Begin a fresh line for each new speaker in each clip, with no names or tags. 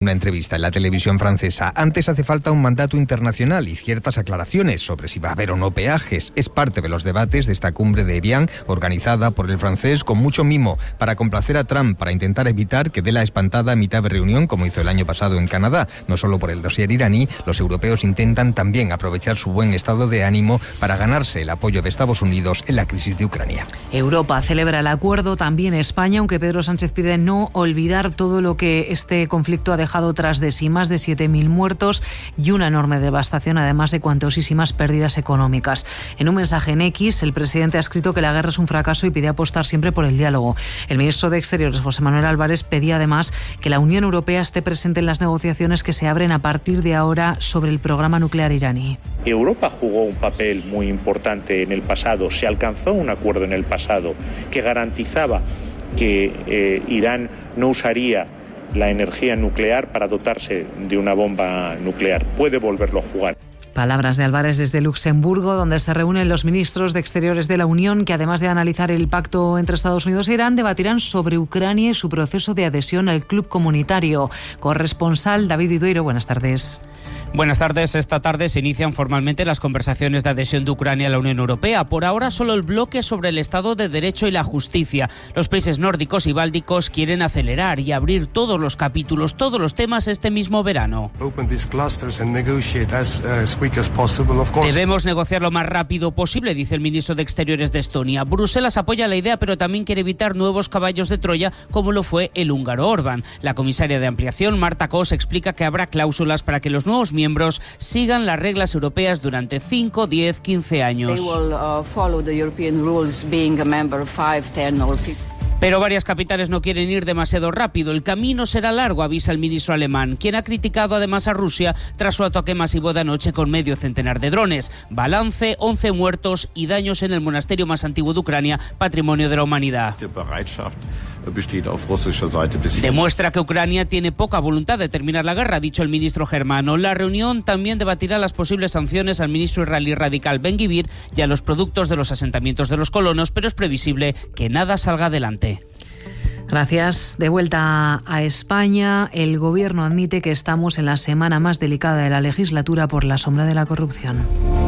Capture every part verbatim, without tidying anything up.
una entrevista en la televisión francesa. Antes hace falta un mandato internacional y ciertas aclaraciones sobre si va a haber o no peajes. Es parte de los debates de esta cumbre de Evian, organizada por el francés con mucho mimo, para complacer a Trump, para intentar evitar que dé la espantada a mitad de reunión, como hizo el año pasado en Canadá. No solo por el dossier iraní, los europeos intentan también aprovechar su buen estado de ánimo para ganarse el apoyo de Estados Unidos en la crisis de Ucrania.
Europa celebra el acuerdo, también España, aunque Pedro Sánchez pide no olvidar todo lo que este conflicto ha dejado tras de sí, más de siete mil muertos y una enorme devastación, además de cuantiosísimas pérdidas económicas. En un mensaje en X, el presidente ha escrito que la guerra es un fracaso y pide apostar siempre por el diálogo. El ministro de Exteriores, José Manuel Álvarez, pedía además que la Unión Europea esté presente en las negociaciones que se abren a partir de ahora sobre el programa nuclear iraní.
Europa jugó un papel muy importante en el pasado, se alcanzó un acuerdo en el pasado que garantizaba que eh, Irán no usaría la energía nuclear para dotarse de una bomba nuclear. Puede volverlo a jugar.
Palabras de Álvarez desde Luxemburgo, donde se reúnen los ministros de Exteriores de la Unión, que además de analizar el pacto entre Estados Unidos e Irán, debatirán sobre Ucrania y su proceso de adhesión al club comunitario. Corresponsal David Idueiro, buenas tardes.
Buenas tardes. Esta tarde se inician formalmente las conversaciones de adhesión de Ucrania a la Unión Europea. Por ahora, solo el bloque sobre el Estado de Derecho y la justicia. Los países nórdicos y bálticos quieren acelerar y abrir todos los capítulos, todos los temas este mismo verano. Debemos negociar lo más rápido posible, dice el ministro de Exteriores de Estonia. Bruselas apoya la idea, pero también quiere evitar nuevos caballos de Troya, como lo fue el húngaro Orbán. La comisaria de Ampliación, Marta Kos, explica que habrá cláusulas para que los nuevos miembros sigan las reglas europeas durante cinco, diez, quince años. Pero varias capitales no quieren ir demasiado rápido. El camino será largo, avisa el ministro alemán, quien ha criticado además a Rusia tras su ataque masivo de anoche con medio centenar de drones. Balance, once muertos y daños en el monasterio más antiguo de Ucrania, patrimonio de la humanidad. Demuestra que Ucrania tiene poca voluntad de terminar la guerra, ha dicho el ministro germano. La reunión también debatirá las posibles sanciones al ministro israelí radical Ben-Gvir y a los productos de los asentamientos de los colonos, pero es previsible que nada salga adelante.
Gracias. De vuelta a España, el Gobierno admite que estamos en la semana más delicada de la legislatura por la sombra de la corrupción.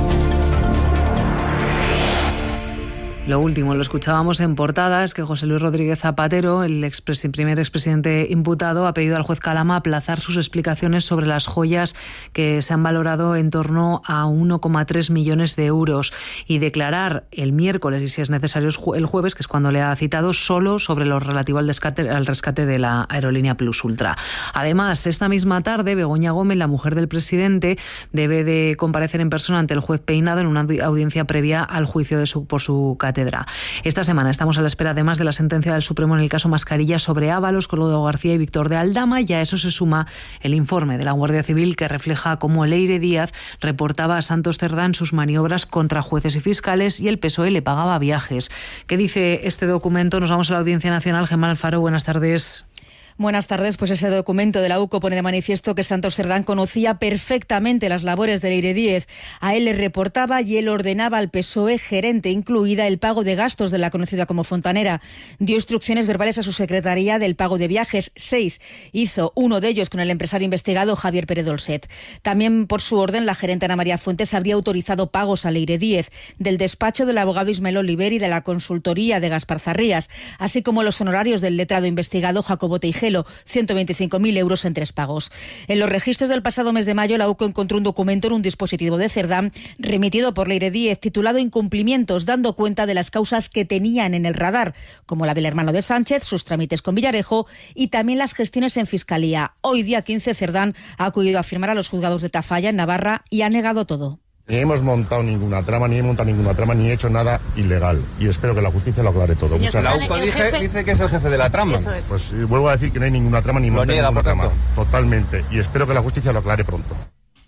Lo último, lo escuchábamos en portada, es que José Luis Rodríguez Zapatero, el expres, primer expresidente imputado, ha pedido al juez Calama aplazar sus explicaciones sobre las joyas que se han valorado en torno a uno coma tres millones de euros y declarar el miércoles, y si es necesario el jueves, que es cuando le ha citado, solo sobre lo relativo al rescate, al rescate de la aerolínea Plus Ultra. Además, esta misma tarde, Begoña Gómez, la mujer del presidente, debe de comparecer en persona ante el juez Peinado en una audiencia previa al juicio de su, por su cátedra. Esta semana estamos a la espera además de la sentencia del Supremo en el caso Mascarilla sobre Ábalos, Collado García y Víctor de Aldama, y a eso se suma el informe de la Guardia Civil que refleja cómo Leire Díaz reportaba a Santos Cerdán sus maniobras contra jueces y fiscales y el P S O E le pagaba viajes. ¿Qué dice este documento? Nos vamos a la Audiencia Nacional. Gemma Alfaro, buenas tardes.
Buenas tardes. Pues ese documento de la U C O pone de manifiesto que Santos Cerdán conocía perfectamente las labores de Leire Díez. A él le reportaba y él ordenaba al P S O E gerente incluida el pago de gastos de la conocida como Fontanera. Dio instrucciones verbales a su secretaría del pago de viajes. Seis. Hizo uno de ellos con el empresario investigado Javier Pérez Dolcet. También por su orden la gerente Ana María Fuentes habría autorizado pagos a Leire Díez del despacho del abogado Ismael Oliver y de la consultoría de Gaspar Zarrías, así como los honorarios del letrado investigado Jacobo Teijelo, ciento veinticinco mil euros en tres pagos. En los registros del pasado mes de mayo, la U C O encontró un documento en un dispositivo de Cerdán remitido por Leire Díez titulado Incumplimientos, dando cuenta de las causas que tenían en el radar, como la del hermano de Sánchez, sus trámites con Villarejo y también las gestiones en Fiscalía. Hoy, día quince, Cerdán ha acudido a firmar a los juzgados de Tafalla, en Navarra, y ha negado todo.
Ni hemos montado ninguna trama, ni he montado ninguna trama, ni he hecho nada ilegal. Y espero que la justicia lo aclare todo. Muchas
la U C O dice, dice que es el jefe de la trama.
Es. Pues vuelvo a decir que no hay ninguna trama, ni
lo
monta
niega,
ninguna
por
trama.
tanto.
Totalmente. Y espero que la justicia lo aclare pronto.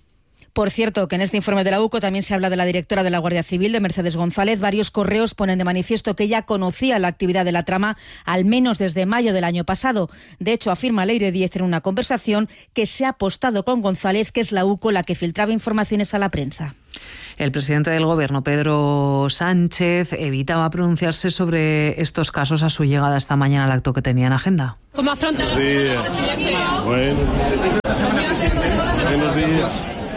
Por cierto, que en este informe de la U C O también se habla de la directora de la Guardia Civil, de Mercedes González. Varios correos ponen de manifiesto que ella conocía la actividad de la trama al menos desde mayo del año pasado. De hecho, afirma Leire Díez en una conversación que se ha apostado con González, que es la U C O la que filtraba informaciones a la prensa.
El presidente del Gobierno, Pedro Sánchez, evitaba pronunciarse sobre estos casos a su llegada esta mañana al acto que tenía en agenda.
¿Cómo afronta la semana presidencial? Bueno,
buenos días.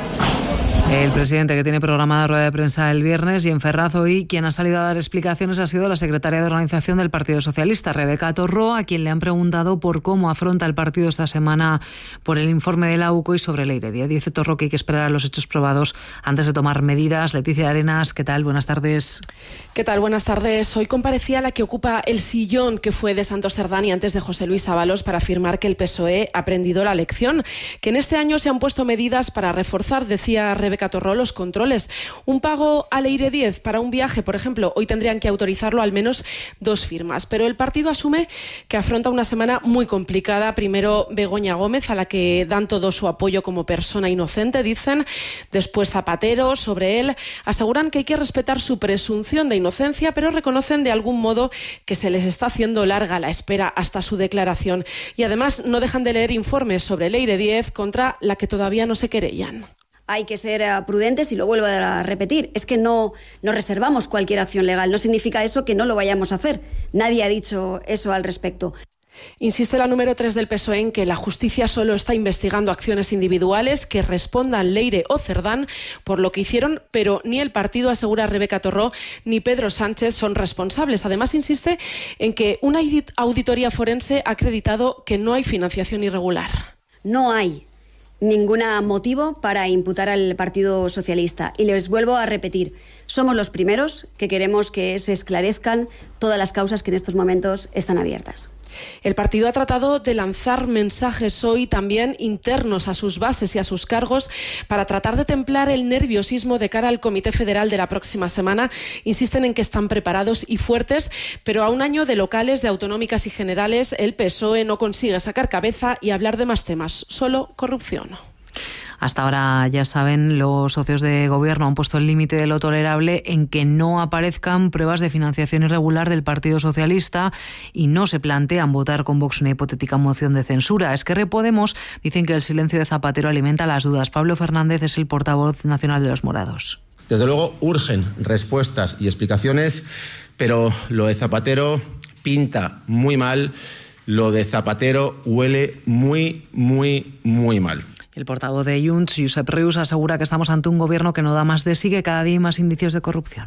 El presidente, que tiene programada rueda de prensa el viernes, y en Ferraz hoy quien ha salido a dar explicaciones ha sido la secretaria de Organización del Partido Socialista, Rebeca Torró, a quien le han preguntado por cómo afronta el partido esta semana por el informe de la U C O y sobre Leire Díez. Dice Torró que hay que esperar a los hechos probados antes de tomar medidas. Leticia Arenas, ¿qué tal? Buenas tardes.
¿Qué tal? Buenas tardes. Hoy comparecía la que ocupa el sillón que fue de Santos Cerdán y antes de José Luis Ábalos para afirmar que el P S O E ha aprendido la lección, que en este año se han puesto medidas para reforzar, decía Rebeca Torró, los controles. Un pago a Leire Díez para un viaje, por ejemplo, hoy tendrían que autorizarlo al menos dos firmas. Pero el partido asume que afronta una semana muy complicada. Primero Begoña Gómez, a la que dan todo su apoyo como persona inocente, dicen. Después Zapatero, sobre él. Aseguran que hay que respetar su presunción de inocencia, pero reconocen de algún modo que se les está haciendo larga la espera hasta su declaración. Y además no dejan de leer informes sobre Leire Díez, contra la que todavía no se querellan.
Hay que ser prudentes y lo vuelvo a repetir. Es que no, no reservamos cualquier acción legal. No significa eso que no lo vayamos a hacer. Nadie ha dicho eso al respecto.
Insiste la número tres del P S O E en que la justicia solo está investigando acciones individuales que respondan Leire o Cerdán por lo que hicieron, pero ni el partido, asegura Rebeca Torró, ni Pedro Sánchez son responsables. Además, insiste en que una auditoría forense ha acreditado que no hay financiación irregular.
No hay ningún motivo para imputar al Partido Socialista. Y les vuelvo a repetir, somos los primeros que queremos que se esclarezcan todas las causas que en estos momentos están abiertas.
El partido ha tratado de lanzar mensajes hoy también internos a sus bases y a sus cargos para tratar de templar el nerviosismo de cara al Comité Federal de la próxima semana. Insisten en que están preparados y fuertes, pero a un año de locales, de autonómicas y generales, el P S O E no consigue sacar cabeza y hablar de más temas, solo corrupción.
Hasta ahora, ya saben, los socios de gobierno han puesto el límite de lo tolerable en que no aparezcan pruebas de financiación irregular del Partido Socialista y no se plantean votar con Vox una hipotética moción de censura. Esquerra y Podemos dicen que el silencio de Zapatero alimenta las dudas. Pablo Fernández es el portavoz nacional de los morados.
Desde luego urgen respuestas y explicaciones, pero lo de Zapatero pinta muy mal, lo de Zapatero huele muy, muy, muy mal.
El portavoz de Junts, Josep Rius, asegura que estamos ante un gobierno que no da más de sí, que cada día hay más indicios de corrupción.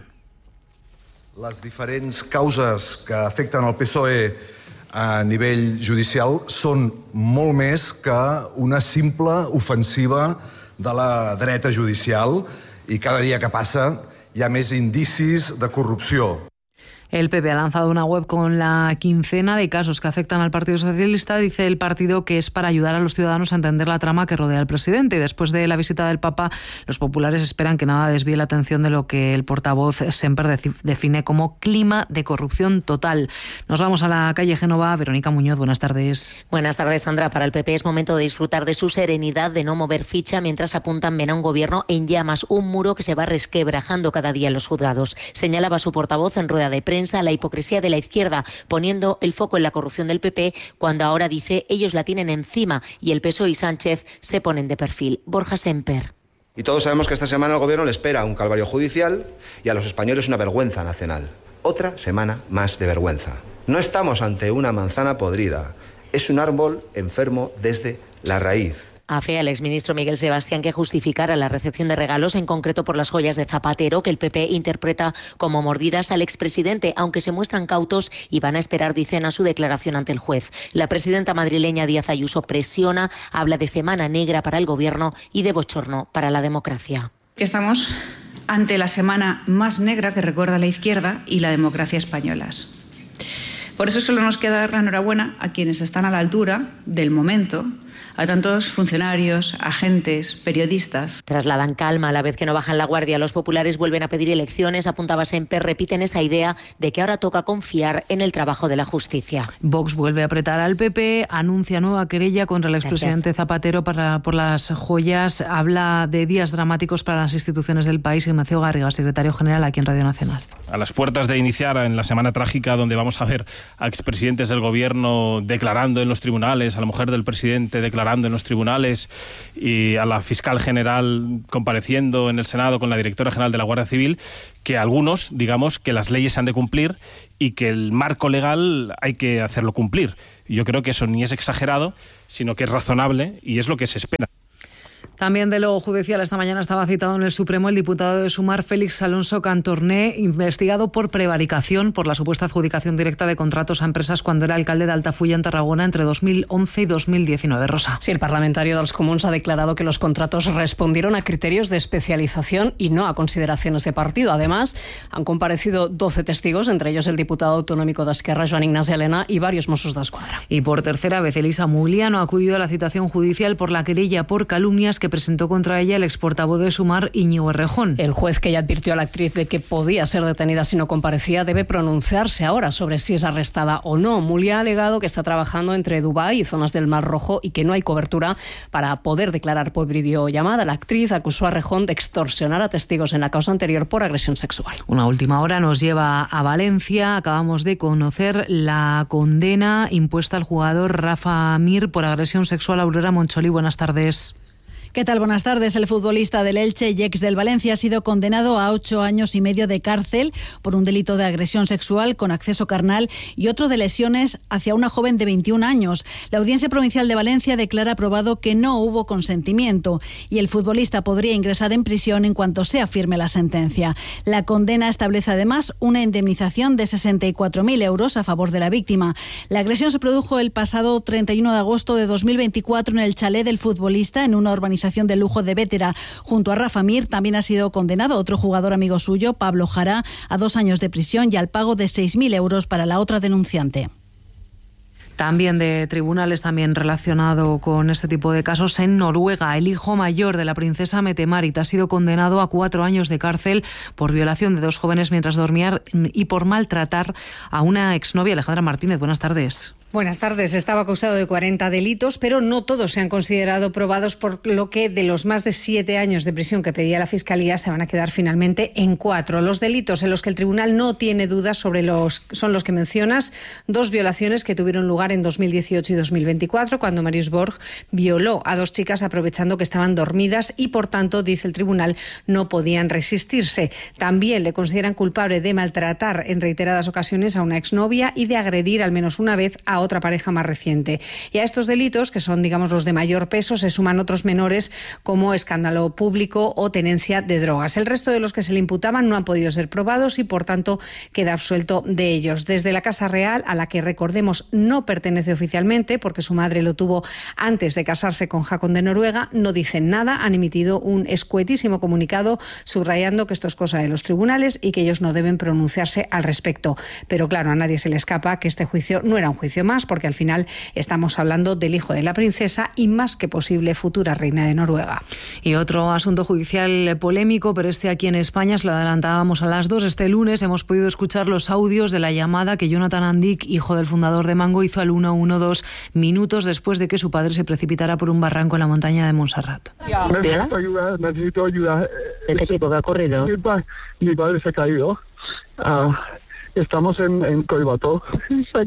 Les diferents causes que afecten al P S O E a nivell judicial són molt més que una simple ofensiva de la dreta judicial i cada dia que passa hi ha més indicis de corrupció.
El P P ha lanzado una web con la quincena de casos que afectan al Partido Socialista. Dice el partido que es para ayudar a los ciudadanos a entender la trama que rodea al presidente. Y después de la visita del Papa, los populares esperan que nada desvíe la atención de lo que el portavoz Semper define como clima de corrupción total. Nos vamos a la calle Génova. Verónica Muñoz, buenas tardes.
Buenas tardes, Sandra. Para el P P es momento de disfrutar de su serenidad, de no mover ficha, mientras apuntan ven a un gobierno en llamas, un muro que se va resquebrajando cada día en los juzgados. Señalaba su portavoz en rueda de prensa la hipocresía de la izquierda, poniendo el foco en la corrupción del P P, cuando ahora dice ellos la tienen encima y el P S O E y Sánchez se ponen de perfil. Borja Semper.
Y todos sabemos que esta semana al gobierno le espera un calvario judicial y a los españoles una vergüenza nacional. Otra semana más de vergüenza. No estamos ante una manzana podrida, es un árbol enfermo desde la raíz.
Afea al exministro Miguel Sebastián que justificara la recepción de regalos, en concreto por las joyas de Zapatero, que el P P interpreta como mordidas al expresidente, aunque se muestran cautos y van a esperar, dicen, a su declaración ante el juez. La presidenta madrileña Díaz Ayuso presiona, habla de semana negra para el gobierno y de bochorno para la democracia.
Estamos ante la semana más negra que recuerda la izquierda y la democracia españolas. Por eso solo nos queda dar la enhorabuena a quienes están a la altura del momento, a tantos funcionarios, agentes, periodistas.
Trasladan calma a la vez que no bajan la guardia. Los populares vuelven a pedir elecciones. Apuntaba Semper, repiten esa idea de que ahora toca confiar en el trabajo de la justicia.
Vox vuelve a apretar al P P, anuncia nueva querella contra el expresidente Zapatero para, por las joyas. Habla de días dramáticos para las instituciones del país. Ignacio Garriga, secretario general aquí en Radio Nacional.
A las puertas de iniciar en la semana trágica donde vamos a ver a expresidentes del gobierno declarando en los tribunales, a la mujer del presidente declarando en los tribunales y a la fiscal general compareciendo en el Senado con la directora general de la Guardia Civil, que algunos digamos que las leyes se han de cumplir y que el marco legal hay que hacerlo cumplir. Yo creo que eso ni es exagerado, sino que es razonable y es lo que se espera.
También de lo judicial, esta mañana estaba citado en el Supremo el diputado de Sumar, Félix Alonso Cantorné, investigado por prevaricación por la supuesta adjudicación directa de contratos a empresas cuando era alcalde de Altafulla, en Tarragona, entre dos mil once y dos mil diecinueve. Rosa.
Sí, el parlamentario dels Comuns ha declarado que los contratos respondieron a criterios de especialización y no a consideraciones de partido. Además, han comparecido doce testigos, entre ellos el diputado autonómico de Esquerra, Joan Ignasi Elena, y varios Mossos d'Esquadra.
Y por tercera vez, Elisa Muliano ha acudido a la citación judicial por la querella por calumnias que presentó contra ella el exportavoz de Sumar, Íñigo Errejón.
El juez, que ya advirtió a la actriz de que podía ser detenida si no comparecía, debe pronunciarse ahora sobre si es arrestada o no. Mulia ha alegado que está trabajando entre Dubái y zonas del Mar Rojo y que no hay cobertura para poder declarar por videollamada. La actriz acusó a Errejón de extorsionar a testigos en la causa anterior por agresión sexual.
Una última hora nos lleva a Valencia. Acabamos de conocer la condena impuesta al jugador Rafa Mir por agresión sexual a Aurora Moncholí. Buenas tardes.
¿Qué tal? Buenas tardes. El futbolista del Elche y ex del Valencia ha sido condenado a ocho años y medio de cárcel por un delito de agresión sexual con acceso carnal y otro de lesiones hacia una joven de veintiún años. La Audiencia Provincial de Valencia declara aprobado que no hubo consentimiento y el futbolista podría ingresar en prisión en cuanto sea firme la sentencia. La condena establece además una indemnización de sesenta y cuatro mil euros a favor de la víctima. La agresión se produjo el pasado treinta y uno de agosto de dos mil veinticuatro en el chalet del futbolista en una urbanización de lujo de Bétera. Junto a Rafa Mir también ha sido condenado otro jugador amigo suyo, Pablo Jara, a dos años de prisión y al pago de seis mil euros para la otra denunciante.
También de tribunales, también relacionado con este tipo de casos, en Noruega. El hijo mayor de la princesa Mette-Marit ha sido condenado a cuatro años de cárcel por violación de dos jóvenes mientras dormían y por maltratar a una exnovia. Alejandra Martínez, buenas tardes.
Buenas tardes. Estaba acusado de cuarenta delitos, pero no todos se han considerado probados, por lo que de los más de siete años de prisión que pedía la Fiscalía se van a quedar finalmente en cuatro. Los delitos en los que el tribunal no tiene dudas sobre los son los que mencionas. Dos violaciones que tuvieron lugar en dos mil dieciocho y dos mil veinticuatro, cuando Marius Borg violó a dos chicas aprovechando que estaban dormidas y, por tanto, dice el tribunal, no podían resistirse. También le consideran culpable de maltratar en reiteradas ocasiones a una exnovia y de agredir al menos una vez a otra pareja más reciente. Y a estos delitos, que son, digamos, los de mayor peso, se suman otros menores como escándalo público o tenencia de drogas. El resto de los que se le imputaban no han podido ser probados y, por tanto, queda absuelto de ellos. Desde la Casa Real, a la que, recordemos, no pertenece oficialmente, porque su madre lo tuvo antes de casarse con Haakon de Noruega, no dicen nada, han emitido un escuetísimo comunicado subrayando que esto es cosa de los tribunales y que ellos no deben pronunciarse al respecto. Pero claro, a nadie se le escapa que este juicio no era un juicio más, porque al final estamos hablando del hijo de la princesa y más que posible futura reina de Noruega.
Y otro asunto judicial polémico, pero este aquí en España, se lo adelantábamos a las dos. Este lunes hemos podido escuchar los audios de la llamada que Jonathan Andik, hijo del fundador de Mango, hizo al uno uno dos minutos después de que su padre se precipitara por un barranco en la montaña de Montserrat.
Necesito ayuda, necesito ayuda. ¿De qué tipo que ha ocurrido? Mi, pa, mi padre se ha caído. Uh, estamos en, en Coibató. Se,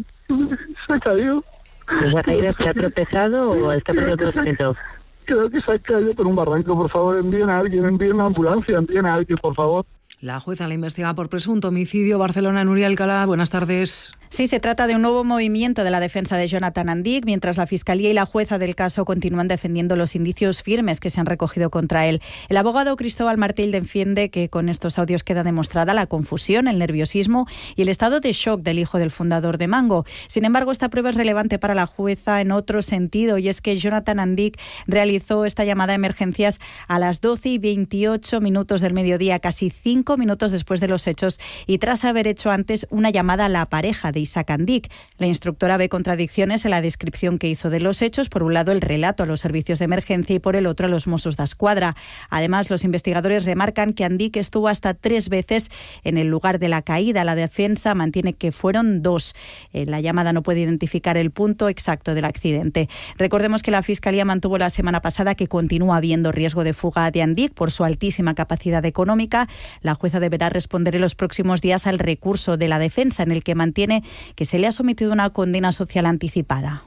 se ha caído.
¿Se ha caído? ¿Se ha tropezado o está perdiendo el respeto?
Creo que se ha caído por un barranco. Por favor, envíen a alguien, envíen una ambulancia, envíen a alguien, por favor.
La jueza la investiga por presunto homicidio. Barcelona, Nuria Alcalá, buenas tardes.
Sí, se trata de un nuevo movimiento de la defensa de Jonathan Andik, mientras la Fiscalía y la jueza del caso continúan defendiendo los indicios firmes que se han recogido contra él. El abogado Cristóbal Martín defiende que con estos audios queda demostrada la confusión, el nerviosismo y el estado de shock del hijo del fundador de Mango. Sin embargo, esta prueba es relevante para la jueza en otro sentido, y es que Jonathan Andik realizó esta llamada de emergencias a las doce y veintiocho minutos del mediodía, casi cinco cinco minutos después de los hechos y tras haber hecho antes una llamada a la pareja de Isaac Andic. La instructora ve contradicciones en la descripción que hizo de los hechos. Por un lado, el relato a los servicios de emergencia y por el otro a los Mossos d'Esquadra. Además, los investigadores remarcan que Andic estuvo hasta tres veces en el lugar de la caída. La defensa mantiene que fueron dos. Eh, la llamada no puede identificar el punto exacto del accidente. Recordemos que la Fiscalía mantuvo la semana pasada que continúa habiendo riesgo de fuga de Andic por su altísima capacidad económica. La jueza deberá responder en los próximos días al recurso de la defensa en el que mantiene que se le ha sometido una condena social anticipada.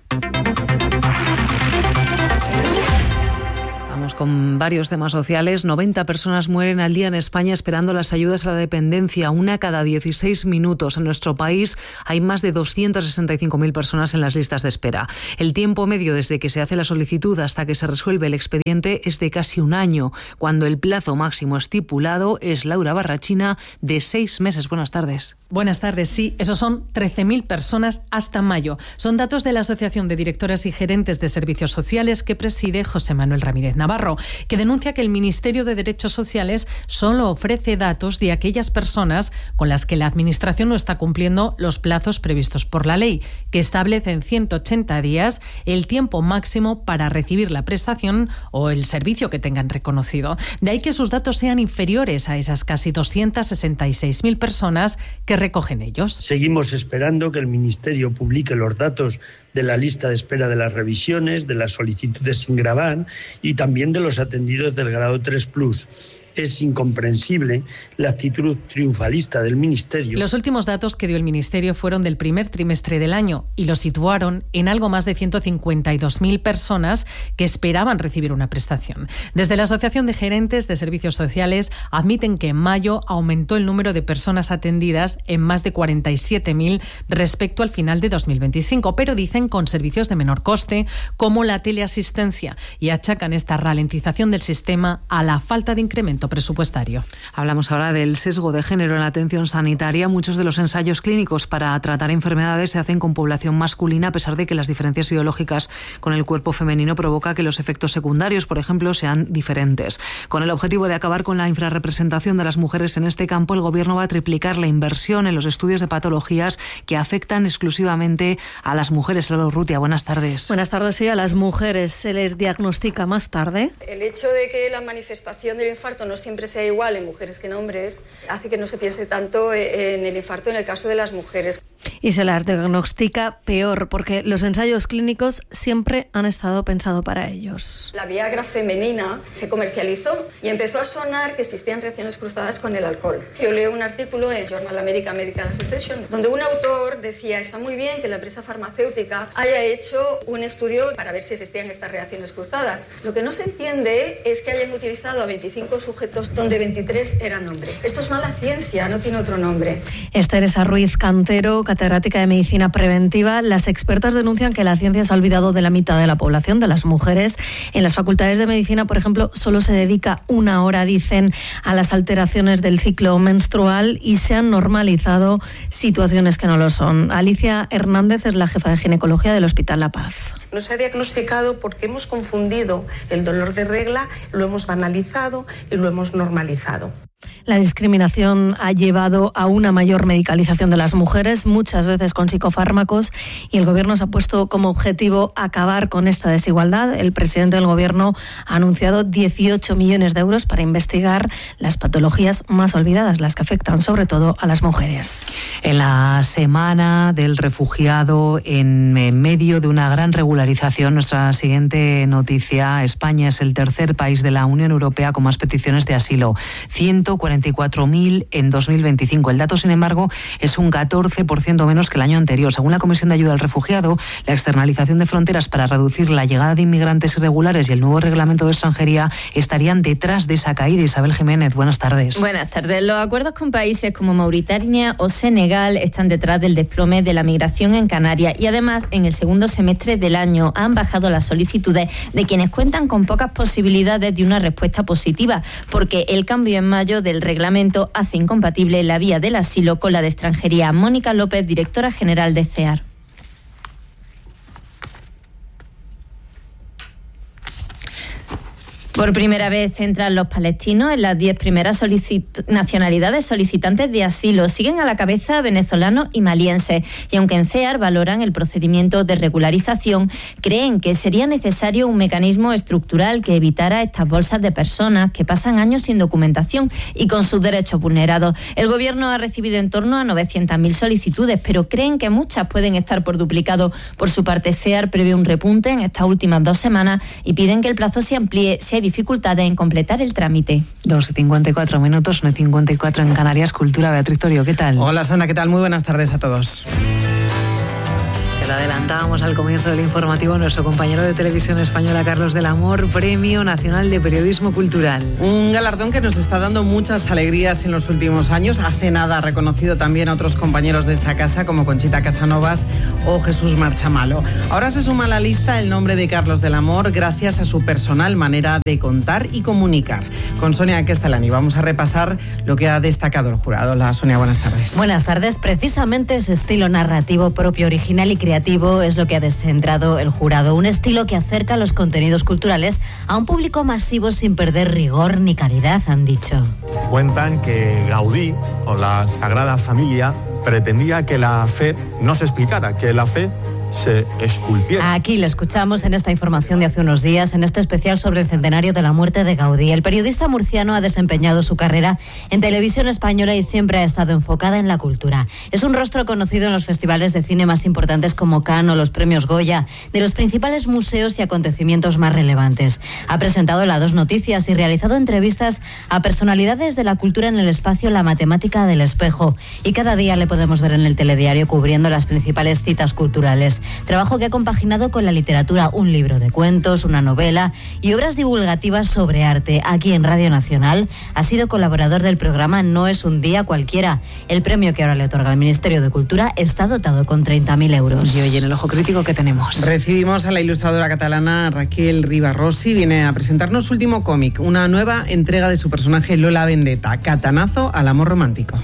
Vamos con varios temas sociales. noventa personas mueren al día en España esperando las ayudas a la dependencia, una cada dieciséis minutos. En nuestro país hay más de doscientas sesenta y cinco mil personas en las listas de espera. El tiempo medio desde que se hace la solicitud hasta que se resuelve el expediente es de casi un año, cuando el plazo máximo estipulado es, Laura Barrachina, de seis meses. Buenas tardes.
Buenas tardes. Sí, esos son trece mil personas hasta mayo. Son datos de la Asociación de Directoras y Gerentes de Servicios Sociales que preside José Manuel Ramírez Navarro, que denuncia que el Ministerio de Derechos Sociales solo ofrece datos de aquellas personas con las que la Administración no está cumpliendo los plazos previstos por la ley, que establece en ciento ochenta días el tiempo máximo para recibir la prestación o el servicio que tengan reconocido. De ahí que sus datos sean inferiores a esas casi doscientas sesenta y seis mil personas que recogen ellos.
Seguimos esperando que el Ministerio publique los datos de la lista de espera de las revisiones, de las solicitudes sin gravar y también de los atendidos del grado tres plus. Es incomprensible la actitud triunfalista del Ministerio.
Los últimos datos que dio el Ministerio fueron del primer trimestre del año y lo situaron en algo más de ciento cincuenta y dos mil personas que esperaban recibir una prestación. Desde la Asociación de Gerentes de Servicios Sociales admiten que en mayo aumentó el número de personas atendidas en más de cuarenta y siete mil respecto al final de dos mil veinticinco, pero dicen con servicios de menor coste como la teleasistencia y achacan esta ralentización del sistema a la falta de incremento presupuestario.
Hablamos ahora del sesgo de género en la atención sanitaria. Muchos de los ensayos clínicos para tratar enfermedades se hacen con población masculina, a pesar de que las diferencias biológicas con el cuerpo femenino provoca que los efectos secundarios, por ejemplo, sean diferentes. Con el objetivo de acabar con la infrarrepresentación de las mujeres en este campo, el Gobierno va a triplicar la inversión en los estudios de patologías que afectan exclusivamente a las mujeres. Laura Urrutia, buenas tardes.
Buenas tardes. Sí, a las mujeres se les diagnostica más tarde.
El hecho de que la manifestación del infarto no siempre sea igual en mujeres que en hombres hace que no se piense tanto en el infarto en el caso de las mujeres.
Y se las diagnostica peor, porque los ensayos clínicos siempre han estado pensados para ellos.
La Viagra femenina se comercializó y empezó a sonar que existían reacciones cruzadas con el alcohol. Yo leo un artículo en Journal American Medical Association donde un autor decía: está muy bien que la empresa farmacéutica haya hecho un estudio para ver si existían estas reacciones cruzadas. Lo que no se entiende es que hayan utilizado a veinticinco sujetos donde veintitrés eran hombres. Esto es mala ciencia, no tiene otro nombre.
Es Teresa Ruiz Cantero, catedrática de Medicina Preventiva. Las expertas denuncian que la ciencia se ha olvidado de la mitad de la población, de las mujeres. En las facultades de medicina, por ejemplo, solo se dedica una hora, dicen, a las alteraciones del ciclo menstrual y se han normalizado situaciones que no lo son. Alicia Hernández es la jefa de ginecología del Hospital La Paz.
No se ha diagnosticado porque hemos confundido el dolor de regla, lo hemos banalizado y lo hemos normalizado.
La discriminación ha llevado a una mayor medicalización de las mujeres, muchas veces con psicofármacos, y el Gobierno se ha puesto como objetivo acabar con esta desigualdad. El presidente del Gobierno ha anunciado dieciocho millones de euros para investigar las patologías más olvidadas, las que afectan sobre todo a las mujeres.
En la semana del refugiado, en medio de una gran regularización, nuestra siguiente noticia: España es el tercer país de la Unión Europea con más peticiones de asilo, ciento cuarenta y cuatro mil en dos mil veinticinco. El dato, sin embargo, es un catorce por ciento menos que el año anterior. Según la Comisión de Ayuda al Refugiado, la externalización de fronteras para reducir la llegada de inmigrantes irregulares y el nuevo reglamento de extranjería estarían detrás de esa caída. Isabel Jiménez, buenas tardes.
Buenas tardes. Los acuerdos con países como Mauritania o Senegal están detrás del desplome de la migración en Canarias y además en el segundo semestre del año han bajado las solicitudes de quienes cuentan con pocas posibilidades de una respuesta positiva, porque el cambio en mayo del reglamento hace incompatible la vía del asilo con la de extranjería. Mónica López, directora general de CEAR. Por primera vez entran los palestinos en las diez primeras solicit- nacionalidades solicitantes de asilo. Siguen a la cabeza venezolanos y malienses. Y aunque en CEAR valoran el procedimiento de regularización, creen que sería necesario un mecanismo estructural que evitara estas bolsas de personas que pasan años sin documentación y con sus derechos vulnerados. El Gobierno ha recibido en torno a novecientas mil solicitudes, pero creen que muchas pueden estar por duplicado. Por su parte, CEAR prevé un repunte en estas últimas dos semanas y piden que el plazo se amplíe si hay dificultades en completar el trámite.
dos y cincuenta y cuatro minutos, una y cincuenta y cuatro en Canarias. Cultura, Beatriz Torio, ¿qué tal?
Hola Sandra, ¿qué tal? Muy buenas tardes a todos.
Se lo adelantábamos al comienzo del informativo nuestro compañero de Televisión Española, Carlos del Amor, Premio Nacional de Periodismo Cultural.
Un galardón que nos está dando muchas alegrías en los últimos años. Hace nada ha reconocido también a otros compañeros de esta casa como Conchita Casanovas o Jesús Marchamalo. Ahora se suma a la lista el nombre de Carlos del Amor gracias a su personal manera de contar y comunicar. Con Sonia Castellani vamos a repasar lo que ha destacado el jurado. Hola Sonia, buenas tardes.
Buenas tardes. Precisamente ese estilo narrativo propio, original y creativo es lo que ha descentrado el jurado. Un estilo que acerca los contenidos culturales a un público masivo sin perder rigor ni calidad, han dicho.
Cuentan que Gaudí o la Sagrada Familia pretendía que la fe no se explicara, que la fe se esculpiera.
Aquí le escuchamos en esta información de hace unos días, en este especial sobre el centenario de la muerte de Gaudí. El periodista murciano ha desempeñado su carrera en Televisión Española y siempre ha estado enfocada en la cultura. Es un rostro conocido en los festivales de cine más importantes como Cannes o los premios Goya, de los principales museos y acontecimientos más relevantes. Ha presentado las dos noticias y realizado entrevistas a personalidades de la cultura en el espacio La Matemática del Espejo. Y cada día le podemos ver en el telediario cubriendo las principales citas culturales. Trabajo que ha compaginado con la literatura, un libro de cuentos, una novela y obras divulgativas sobre arte. Aquí en Radio Nacional ha sido colaborador del programa No es un día cualquiera. El premio que ahora le otorga el Ministerio de Cultura está dotado con treinta mil euros.
Y hoy en el Ojo Crítico, ¿qué tenemos?
Recibimos a la ilustradora catalana Raquel Ribarrossi. Viene a presentarnos su último cómic, una nueva entrega de su personaje Lola Vendetta, Catanazo al amor romántico.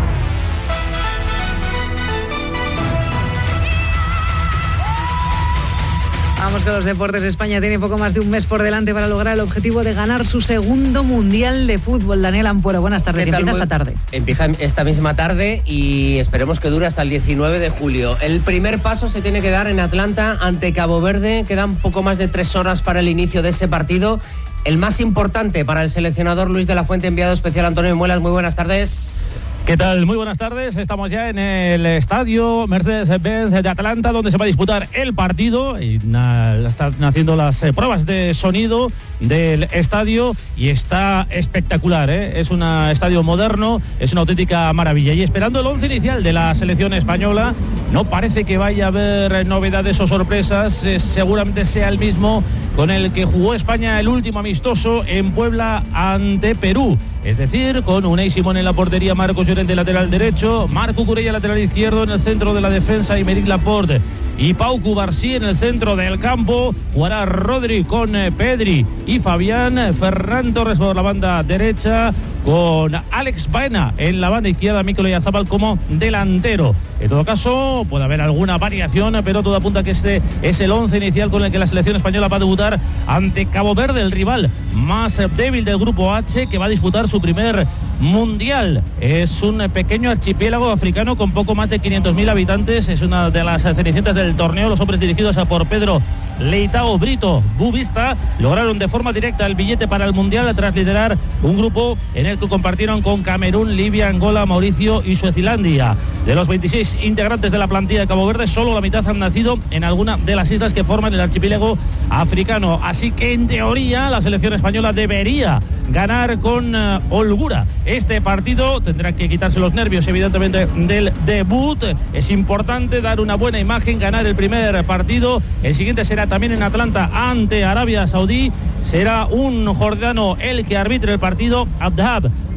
Vamos con los deportes. España tiene poco más de un mes por delante para lograr el objetivo de ganar su segundo Mundial de Fútbol. Daniel Ampuero, buenas tardes. Empieza esta tarde.
Empieza esta misma tarde y esperemos que dure hasta el diecinueve de julio. El primer paso se tiene que dar en Atlanta ante Cabo Verde. Quedan poco más de tres horas para el inicio de ese partido. El más importante para el seleccionador Luis de la Fuente, enviado especial Antonio Muelas. Muy buenas tardes.
¿Qué tal? Muy buenas tardes. Estamos ya en el estadio Mercedes-Benz de Atlanta, donde se va a disputar el partido. Y na, están haciendo las eh, pruebas de sonido del estadio y está espectacular, ¿eh? Es un estadio moderno, es una auténtica maravilla. Y esperando el once inicial de la selección española, no parece que vaya a haber novedades o sorpresas. Eh, seguramente sea el mismo con el que jugó España el último amistoso en Puebla ante Perú. Es decir, con Unai Simón en la portería, Marcos Llorente lateral derecho, Marco Curella lateral izquierdo, en el centro de la defensa Aymeric Laporte y Pau Cubarsí en el centro del campo. Jugará Rodri con eh, Pedri y Fabián, Ferran Torres por la banda derecha, con Alex Baena en la banda izquierda, Mikel Oyarzabal como delantero. En todo caso, puede haber alguna variación, pero todo apunta a que este es el once inicial con el que la selección española va a debutar ante Cabo Verde, el rival más débil del grupo H, que va a disputar su primer mundial. Es un pequeño archipiélago africano con poco más de quinientos mil habitantes. Es una de las cenicientas del torneo. Los hombres dirigidos por Pedro Leitao Brito Bubista lograron de forma directa el billete para el mundial tras liderar un grupo en el que compartieron con Camerún, Libia, Angola, Mauricio y Suazilandia. De los veintiséis integrantes de la plantilla de Cabo Verde, solo la mitad han nacido en alguna de las islas que forman el archipiélago africano. Así que en teoría la selección española debería ganar con uh, holgura este partido. Tendrá que quitarse los nervios evidentemente del debut. Es importante dar una buena imagen, ganar el primer partido. El siguiente será también en Atlanta ante Arabia Saudí. Será un jordano el que arbitre el partido, Abdahab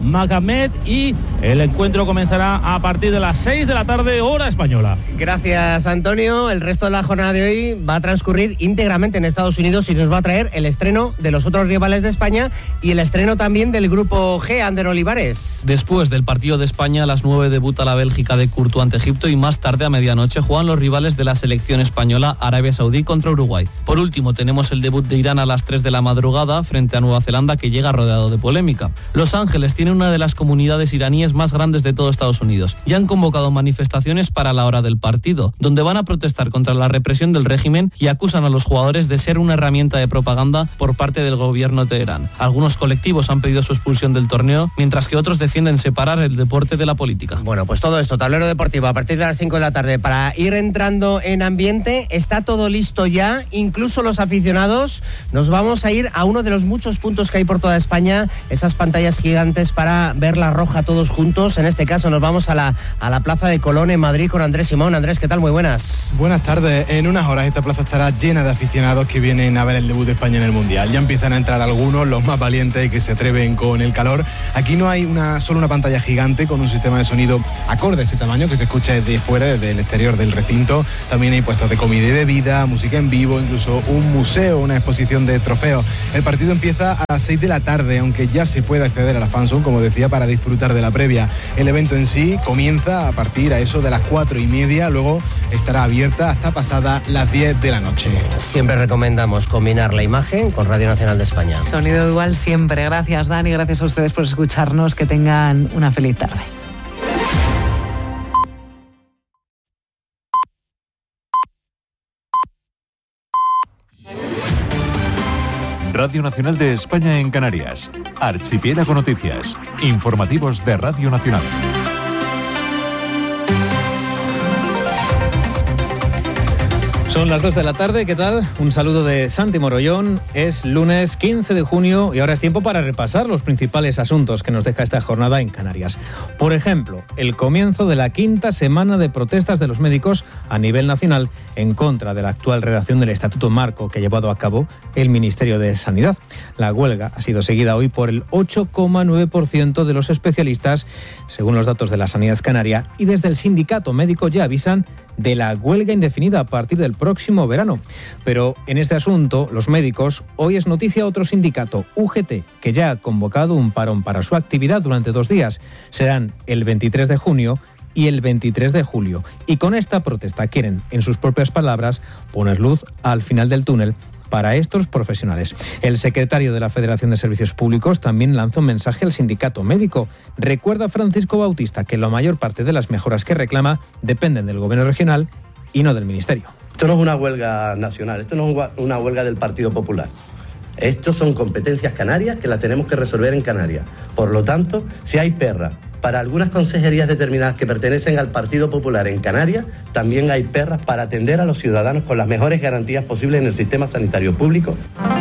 Mahamed, y el encuentro comenzará a partir de las seis de la tarde, hora española.
Gracias, Antonio. El resto de la jornada de hoy va a transcurrir íntegramente en Estados Unidos y nos va a traer el estreno de los otros rivales de España y el estreno también del grupo G, Ander Olivares.
Después del partido de España, a las nueve debuta la Bélgica de Courtois ante Egipto y más tarde a medianoche juegan los rivales de la selección española, Arabia Saudí contra Uruguay. Por último, tenemos el debut de Irán a las tres de la madrugada frente a Nueva Zelanda, que llega rodeado de polémica. Los Ángeles tiene una de las comunidades iraníes más grandes de todo Estados Unidos y han convocado manifestaciones para la hora del partido, donde van a protestar contra la represión del régimen y acusan a los jugadores de ser una herramienta de propaganda por parte del gobierno de Teherán. Algunos colectivos han pedido su expulsión del torneo, mientras que otros defienden separar el deporte de la política.
Bueno, pues todo esto, Tablero Deportivo, a partir de las cinco de la tarde, para ir entrando en ambiente. Está todo listo ya, incluso los aficionados. Nos vamos a ir a uno de los muchos puntos que hay por toda España, esas pantallas gigantes para ver la roja todos juntos. En este caso nos vamos a la, a la Plaza de Colón en Madrid con Andrés Simón. Andrés, ¿qué tal? Muy buenas.
Buenas tardes. En unas horas esta plaza estará llena de aficionados que vienen a ver el debut de España en el Mundial. Ya empiezan a entrar algunos, los más valientes, que se atreven con el calor. Aquí no hay una solo una pantalla gigante con un sistema de sonido acorde a ese tamaño que se escucha desde fuera, desde el exterior del recinto. También hay puestos de comida y bebida, música en vivo, incluso un museo, una exposición de trofeos. El partido empieza a las seis de la tarde, aunque ya se puede acceder a la fanzone, como decía, para disfrutar de la previa. El evento en sí comienza a partir a eso de las cuatro y media, luego estará abierta hasta pasada las diez de la noche.
Siempre recomendamos combinar la imagen con Radio Nacional de España.
Sonido dual siempre. Gracias, Dani, gracias a ustedes por escucharnos. Que tengan una feliz tarde.
Radio Nacional de España en Canarias. Archipiélago Noticias. Informativos de Radio Nacional.
Son las dos de la tarde, ¿qué tal? Un saludo de Santi Morollón. Es lunes quince de junio y ahora es tiempo para repasar los principales asuntos que nos deja esta jornada en Canarias. Por ejemplo, el comienzo de la quinta semana de protestas de los médicos a nivel nacional en contra de la actual redacción del Estatuto Marco que ha llevado a cabo el Ministerio de Sanidad. La huelga ha sido seguida hoy por el ocho coma nueve por ciento de los especialistas, según los datos de la Sanidad Canaria, y desde el sindicato médico ya avisan de la huelga indefinida a partir del próximo verano. Pero en este asunto, los médicos, hoy es noticia otro sindicato, U G T, que ya ha convocado un parón para su actividad durante dos días. Serán el veintitrés de junio y el veintitrés de julio. Y con esta protesta quieren, en sus propias palabras, poner luz al final del túnel para estos profesionales. El secretario de la Federación de Servicios Públicos también lanzó un mensaje al sindicato médico. Recuerda Francisco Bautista que la mayor parte de las mejoras que reclama dependen del gobierno regional y no del ministerio.
Esto no es una huelga nacional, esto no es una huelga del Partido Popular. Estos son competencias canarias que las tenemos que resolver en Canarias. Por lo tanto, si hay perras para algunas consejerías determinadas que pertenecen al Partido Popular en Canarias, también hay perras para atender a los ciudadanos con las mejores garantías posibles en el sistema sanitario público.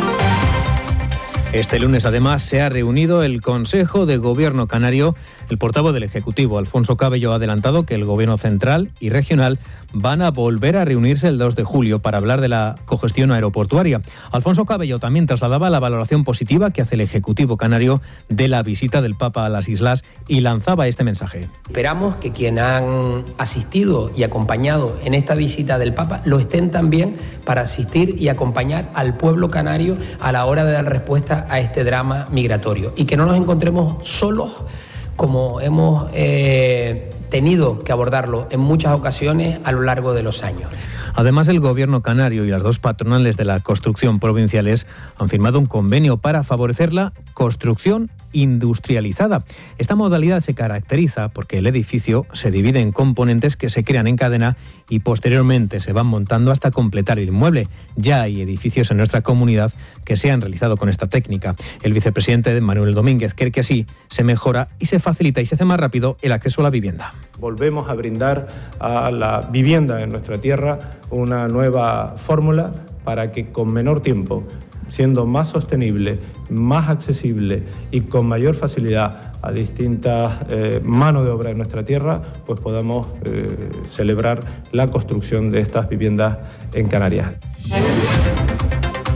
Este lunes, además, se ha reunido el Consejo de Gobierno Canario. El portavoz del Ejecutivo, Alfonso Cabello, ha adelantado que el Gobierno central y regional van a volver a reunirse el dos de julio para hablar de la cogestión aeroportuaria. Alfonso Cabello también trasladaba la valoración positiva que hace el Ejecutivo canario de la visita del Papa a las islas y lanzaba este mensaje.
Esperamos que quienes han asistido y acompañado en esta visita del Papa lo estén también para asistir y acompañar al pueblo canario a la hora de dar respuesta a este drama migratorio y que no nos encontremos solos como hemos eh, tenido que abordarlo en muchas ocasiones a lo largo de los años.
Además, el Gobierno canario y las dos patronales de la construcción provinciales han firmado un convenio para favorecer la construcción industrializada. Esta modalidad se caracteriza porque el edificio se divide en componentes que se crean en cadena y posteriormente se van montando hasta completar el inmueble. Ya hay edificios en nuestra comunidad que se han realizado con esta técnica. El vicepresidente Manuel Domínguez cree que así se mejora y se facilita y se hace más rápido el acceso a la vivienda.
Volvemos a brindar a la vivienda en nuestra tierra una nueva fórmula para que con menor tiempo, siendo más sostenible, más accesible y con mayor facilidad a distintas eh, manos de obra en nuestra tierra, pues podamos eh, celebrar la construcción de estas viviendas en Canarias.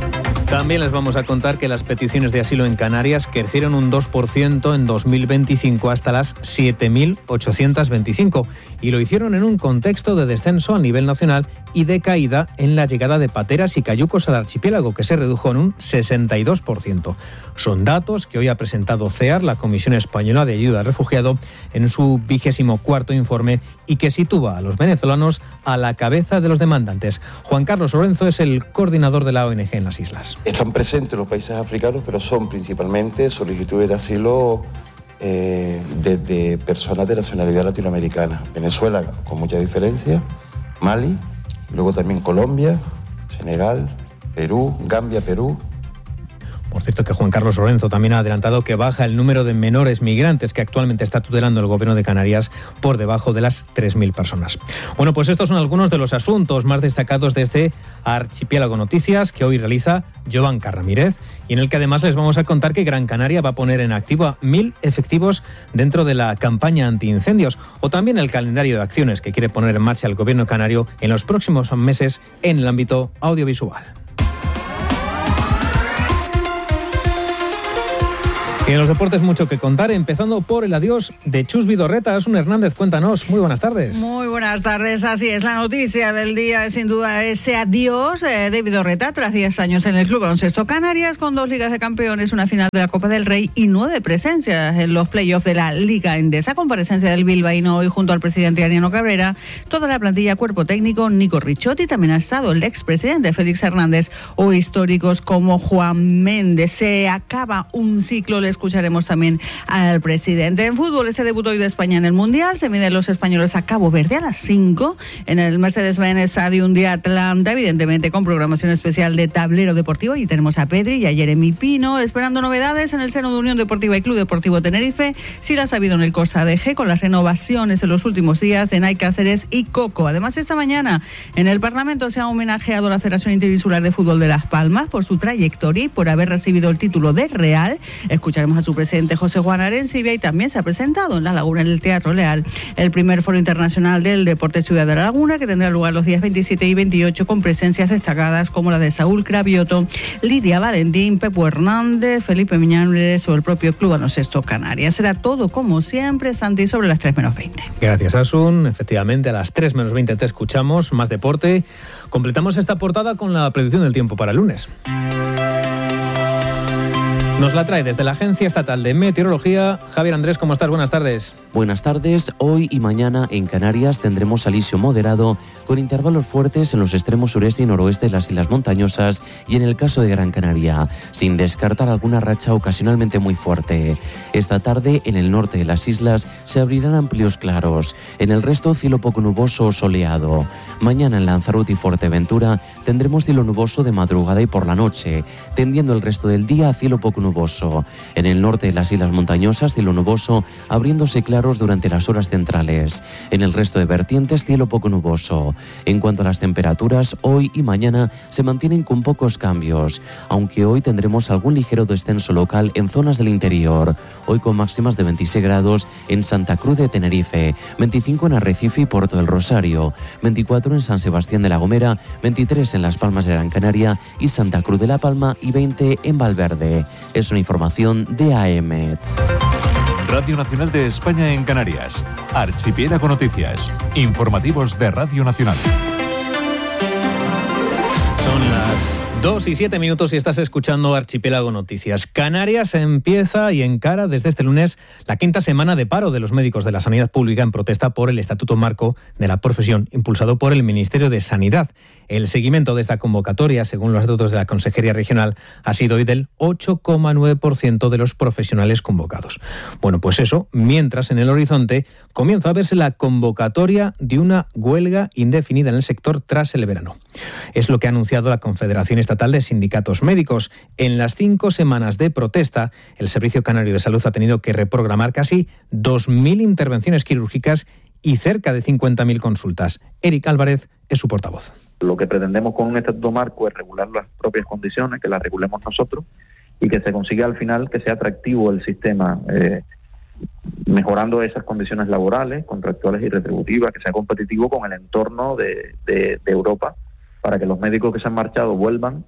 También les vamos a contar que las peticiones de asilo en Canarias crecieron un dos por ciento en dos mil veinticinco hasta las siete mil ochocientos veinticinco y lo hicieron en un contexto de descenso a nivel nacional y de caída en la llegada de pateras y cayucos al archipiélago, que se redujo en un sesenta y dos por ciento. Son datos que hoy ha presentado CEAR, la Comisión Española de Ayuda al Refugiado, en su vigésimo cuarto informe y que sitúa a los venezolanos a la cabeza de los demandantes. Juan Carlos Lorenzo es el coordinador de la O N G en las islas.
Están presentes los países africanos, pero son principalmente solicitudes de asilo eh, desde personas de nacionalidad latinoamericana. Venezuela, con mucha diferencia, Mali, luego también Colombia, Senegal, Perú, Gambia, Perú.
Por cierto, que Juan Carlos Lorenzo también ha adelantado que baja el número de menores migrantes que actualmente está tutelando el Gobierno de Canarias por debajo de las tres mil personas. Bueno, pues estos son algunos de los asuntos más destacados de este Archipiélago Noticias que hoy realiza Joan Carramírez y en el que además les vamos a contar que Gran Canaria va a poner en activo a mil efectivos dentro de la campaña antiincendios o también el calendario de acciones que quiere poner en marcha el Gobierno canario en los próximos meses en el ámbito audiovisual. Y en los deportes mucho que contar, empezando por el adiós de Chus Vidorreta. Asun Hernández, cuéntanos. Muy buenas tardes.
Muy buenas tardes, así es. La noticia del día es sin duda ese adiós eh, de Vidorreta tras diez años en el Club Baloncesto Canarias, con dos Ligas de Campeones, una final de la Copa del Rey y nueve presencias en los playoffs de la Liga Endesa. Comparecencia del bilbaíno hoy junto al presidente Ariano Cabrera, toda la plantilla, cuerpo técnico, Nico Ricciotti, también ha estado el expresidente Félix Hernández o históricos como Juan Méndez. Se acaba un ciclo, les escucharemos también al presidente. En fútbol, ese debut hoy de España en el Mundial. Se miden los españoles a Cabo Verde a las cinco en el Mercedes-Benz Stadium de Atlanta, evidentemente con programación especial de tablero deportivo. Y tenemos a Pedri y a Jeremy Pino esperando novedades en el seno de Unión Deportiva y Club Deportivo Tenerife. Sí las ha habido en el Costa de G con las renovaciones en los últimos días en Ay Cáceres y Coco. Además, esta mañana en el Parlamento se ha homenajeado a la Federación Interinsular de Fútbol de Las Palmas por su trayectoria y por haber recibido el título de Real. Escucharemos a su presidente José Juan Arencibia y también se ha presentado en La Laguna, en el Teatro Leal, el primer Foro Internacional del Deporte Ciudad de La Laguna, que tendrá lugar los días veintisiete y veintiocho con presencias destacadas como la de Saúl Cravioto, Lidia Valentín, Pepo Hernández, Felipe Miñambres o el propio Club Baloncesto Canarias. Será todo como siempre, Santi, sobre las tres menos veinte.
Gracias, Asun. Efectivamente, a las tres menos veinte te escuchamos. Más deporte. Completamos esta portada con la predicción del tiempo para el lunes. Nos la trae desde la Agencia Estatal de Meteorología. Javier Andrés, ¿cómo estás? Buenas tardes.
Buenas tardes. Hoy y mañana en Canarias tendremos alisio moderado con intervalos fuertes en los extremos sureste y noroeste de las islas montañosas y en el caso de Gran Canaria, sin descartar alguna racha ocasionalmente muy fuerte. Esta tarde en el norte de las islas se abrirán amplios claros. En el resto cielo poco nuboso o soleado. Mañana en Lanzarote y Fuerteventura tendremos cielo nuboso de madrugada y por la noche, tendiendo el resto del día a cielo poco nuboso. Nuboso. En el norte de las islas montañosas, cielo nuboso, abriéndose claros durante las horas centrales. En el resto de vertientes, cielo poco nuboso. En cuanto a las temperaturas, hoy y mañana se mantienen con pocos cambios, aunque hoy tendremos algún ligero descenso local en zonas del interior. Hoy con máximas de veintiséis grados en Santa Cruz de Tenerife, veinticinco en Arrecife y Puerto del Rosario, veinticuatro en San Sebastián de la Gomera, veintitrés en Las Palmas de Gran Canaria y Santa Cruz de la Palma y veinte en Valverde. Es una información de A E M E T.
Radio Nacional de España en Canarias. Archipiélago Noticias. Informativos de Radio Nacional.
Son las dos y siete minutos y estás escuchando Archipiélago Noticias. Canarias empieza y encara desde este lunes la quinta semana de paro de los médicos de la sanidad pública en protesta por el Estatuto Marco de la Profesión, impulsado por el Ministerio de Sanidad. El seguimiento de esta convocatoria, según los datos de la Consejería Regional, ha sido hoy del ocho coma nueve por ciento de los profesionales convocados. Bueno, pues eso, mientras en el horizonte comienza a verse la convocatoria de una huelga indefinida en el sector tras el verano. Es lo que ha anunciado la Confederación Estatal de Sindicatos Médicos. En las cinco semanas de protesta, el Servicio Canario de Salud ha tenido que reprogramar casi dos mil intervenciones quirúrgicas y cerca de cincuenta mil consultas. Eric Álvarez es su portavoz.
Lo que pretendemos con un estatuto marco es regular las propias condiciones, que las regulemos nosotros y que se consiga al final que sea atractivo el sistema, eh, mejorando esas condiciones laborales, contractuales y retributivas, que sea competitivo con el entorno de, de, de Europa, para que los médicos que se han marchado vuelvan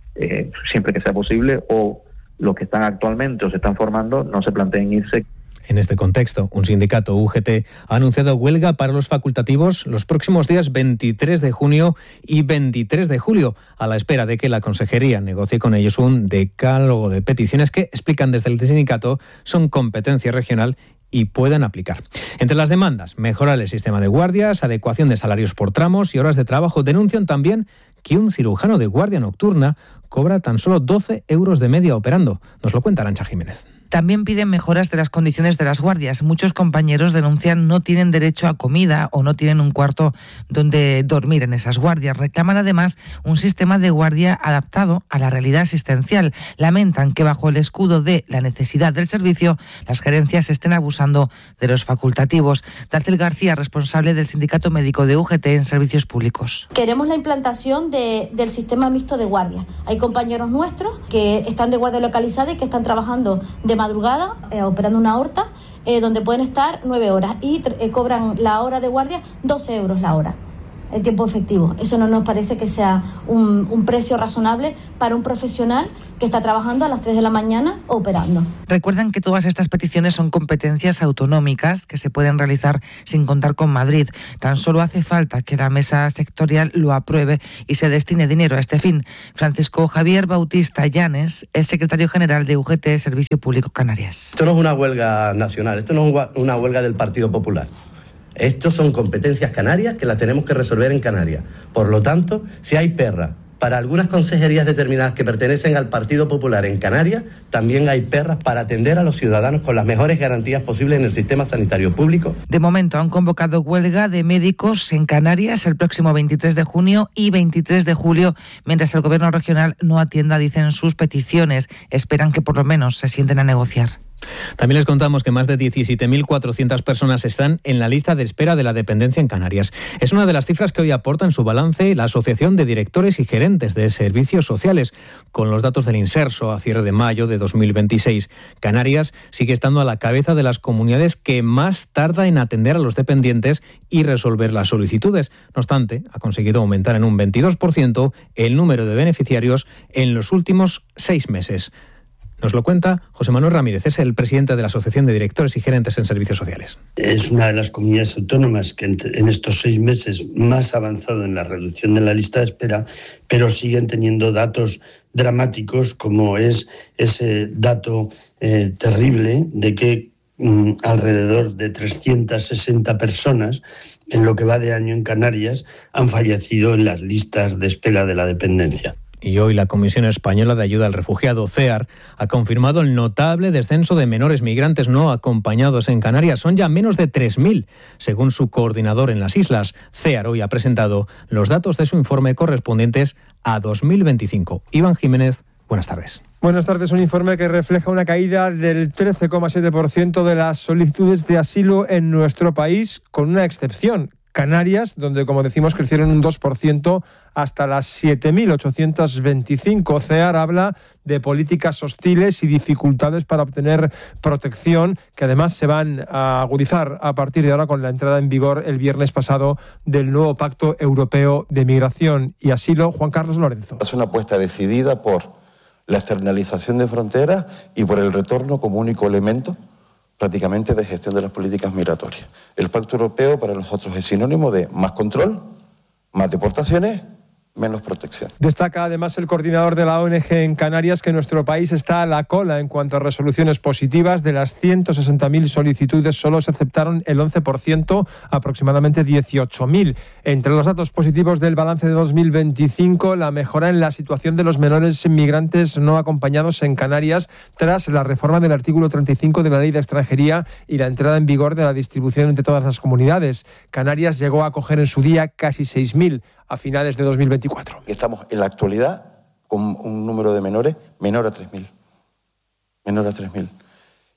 eh, siempre que sea posible, o los que están actualmente o se están formando no se planteen irse.
En este contexto, un sindicato U G T ha anunciado huelga para los facultativos los próximos días veintitrés de junio y veintitrés de julio, a la espera de que la Consejería negocie con ellos un decálogo de peticiones que, explican desde el sindicato, son competencia regional y pueden aplicar. Entre las demandas, mejorar el sistema de guardias, adecuación de salarios por tramos y horas de trabajo. Denuncian también que un cirujano de guardia nocturna cobra tan solo doce euros de media operando. Nos lo cuenta Arantxa Jiménez.
También piden mejoras de las condiciones de las guardias. Muchos compañeros denuncian no tienen derecho a comida o no tienen un cuarto donde dormir en esas guardias. Reclaman además un sistema de guardia adaptado a la realidad asistencial. Lamentan que bajo el escudo de la necesidad del servicio, las gerencias estén abusando de los facultativos. Dacel García, responsable del Sindicato Médico de U G T en Servicios Públicos.
Queremos la implantación de, del sistema mixto de guardia. Hay compañeros nuestros que están de guardia localizada y que están trabajando de madrugada, eh, operando una horta, eh, donde pueden estar nueve horas y eh, cobran la hora de guardia doce euros la hora, el tiempo efectivo. Eso no nos parece que sea un, un precio razonable para un profesional que está trabajando a las tres de la mañana operando.
Recuerdan que todas estas peticiones son competencias autonómicas que se pueden realizar sin contar con Madrid. Tan solo hace falta que la mesa sectorial lo apruebe y se destine dinero a este fin. Francisco Javier Bautista Llanes es secretario general de U G T Servicio Público Canarias.
Esto no es una huelga nacional, esto no es una huelga del Partido Popular. Estos son competencias canarias que las tenemos que resolver en Canarias. Por lo tanto, si hay perras para algunas consejerías determinadas que pertenecen al Partido Popular en Canarias, también hay perras para atender a los ciudadanos con las mejores garantías posibles en el sistema sanitario público.
De momento han convocado huelga de médicos en Canarias el próximo veintitrés de junio y veintitrés de julio, mientras el Gobierno regional no atienda, dicen, sus peticiones. Esperan que por lo menos se sienten a negociar.
También les contamos que más de diecisiete mil cuatrocientas personas están en la lista de espera de la dependencia en Canarias. Es una de las cifras que hoy aporta en su balance la Asociación de Directores y Gerentes de Servicios Sociales. Con los datos del Inserso a cierre de mayo de dos mil veintiséis, Canarias sigue estando a la cabeza de las comunidades que más tarda en atender a los dependientes y resolver las solicitudes. No obstante, ha conseguido aumentar en un veintidós por ciento el número de beneficiarios en los últimos seis meses. Nos lo cuenta José Manuel Ramírez, es el presidente de la Asociación de Directores y Gerentes en Servicios Sociales.
Es una de las comunidades autónomas que en estos seis meses más ha avanzado en la reducción de la lista de espera, pero siguen teniendo datos dramáticos, como es ese dato eh, terrible de que mm, alrededor de trescientas sesenta personas en lo que va de año en Canarias han fallecido en las listas de espera de la dependencia.
Y hoy la Comisión Española de Ayuda al Refugiado, CEAR, ha confirmado el notable descenso de menores migrantes no acompañados en Canarias. Son ya menos de tres mil, según su coordinador en las islas. CEAR hoy ha presentado los datos de su informe correspondientes a dos mil veinticinco. Iván Jiménez, buenas tardes.
Buenas tardes. Un informe que refleja una caída del trece coma siete por ciento de las solicitudes de asilo en nuestro país, con una excepción: Canarias, donde, como decimos, crecieron un dos por ciento hasta las siete mil ochocientos veinticinco. CEAR habla de políticas hostiles y dificultades para obtener protección, que además se van a agudizar a partir de ahora con la entrada en vigor el viernes pasado del nuevo Pacto Europeo de Migración y Asilo. Juan Carlos Lorenzo.
Es una apuesta decidida por la externalización de fronteras y por el retorno como único elemento prácticamente de gestión de las políticas migratorias. El Pacto Europeo para nosotros es sinónimo de más control, más deportaciones, menos protección.
Destaca además el coordinador de la O N G en Canarias que nuestro país está a la cola en cuanto a resoluciones positivas. De las ciento sesenta mil solicitudes solo se aceptaron el once por ciento, aproximadamente dieciocho mil. Entre los datos positivos del balance de dos mil veinticinco, la mejora en la situación de los menores inmigrantes no acompañados en Canarias tras la reforma del artículo treinta y cinco de la Ley de Extranjería y la entrada en vigor de la distribución entre todas las comunidades. Canarias llegó a acoger en su día casi seis mil a finales de dos mil veinticuatro.
Estamos en la actualidad con un número de menores menor a tres mil. Menor a tres mil.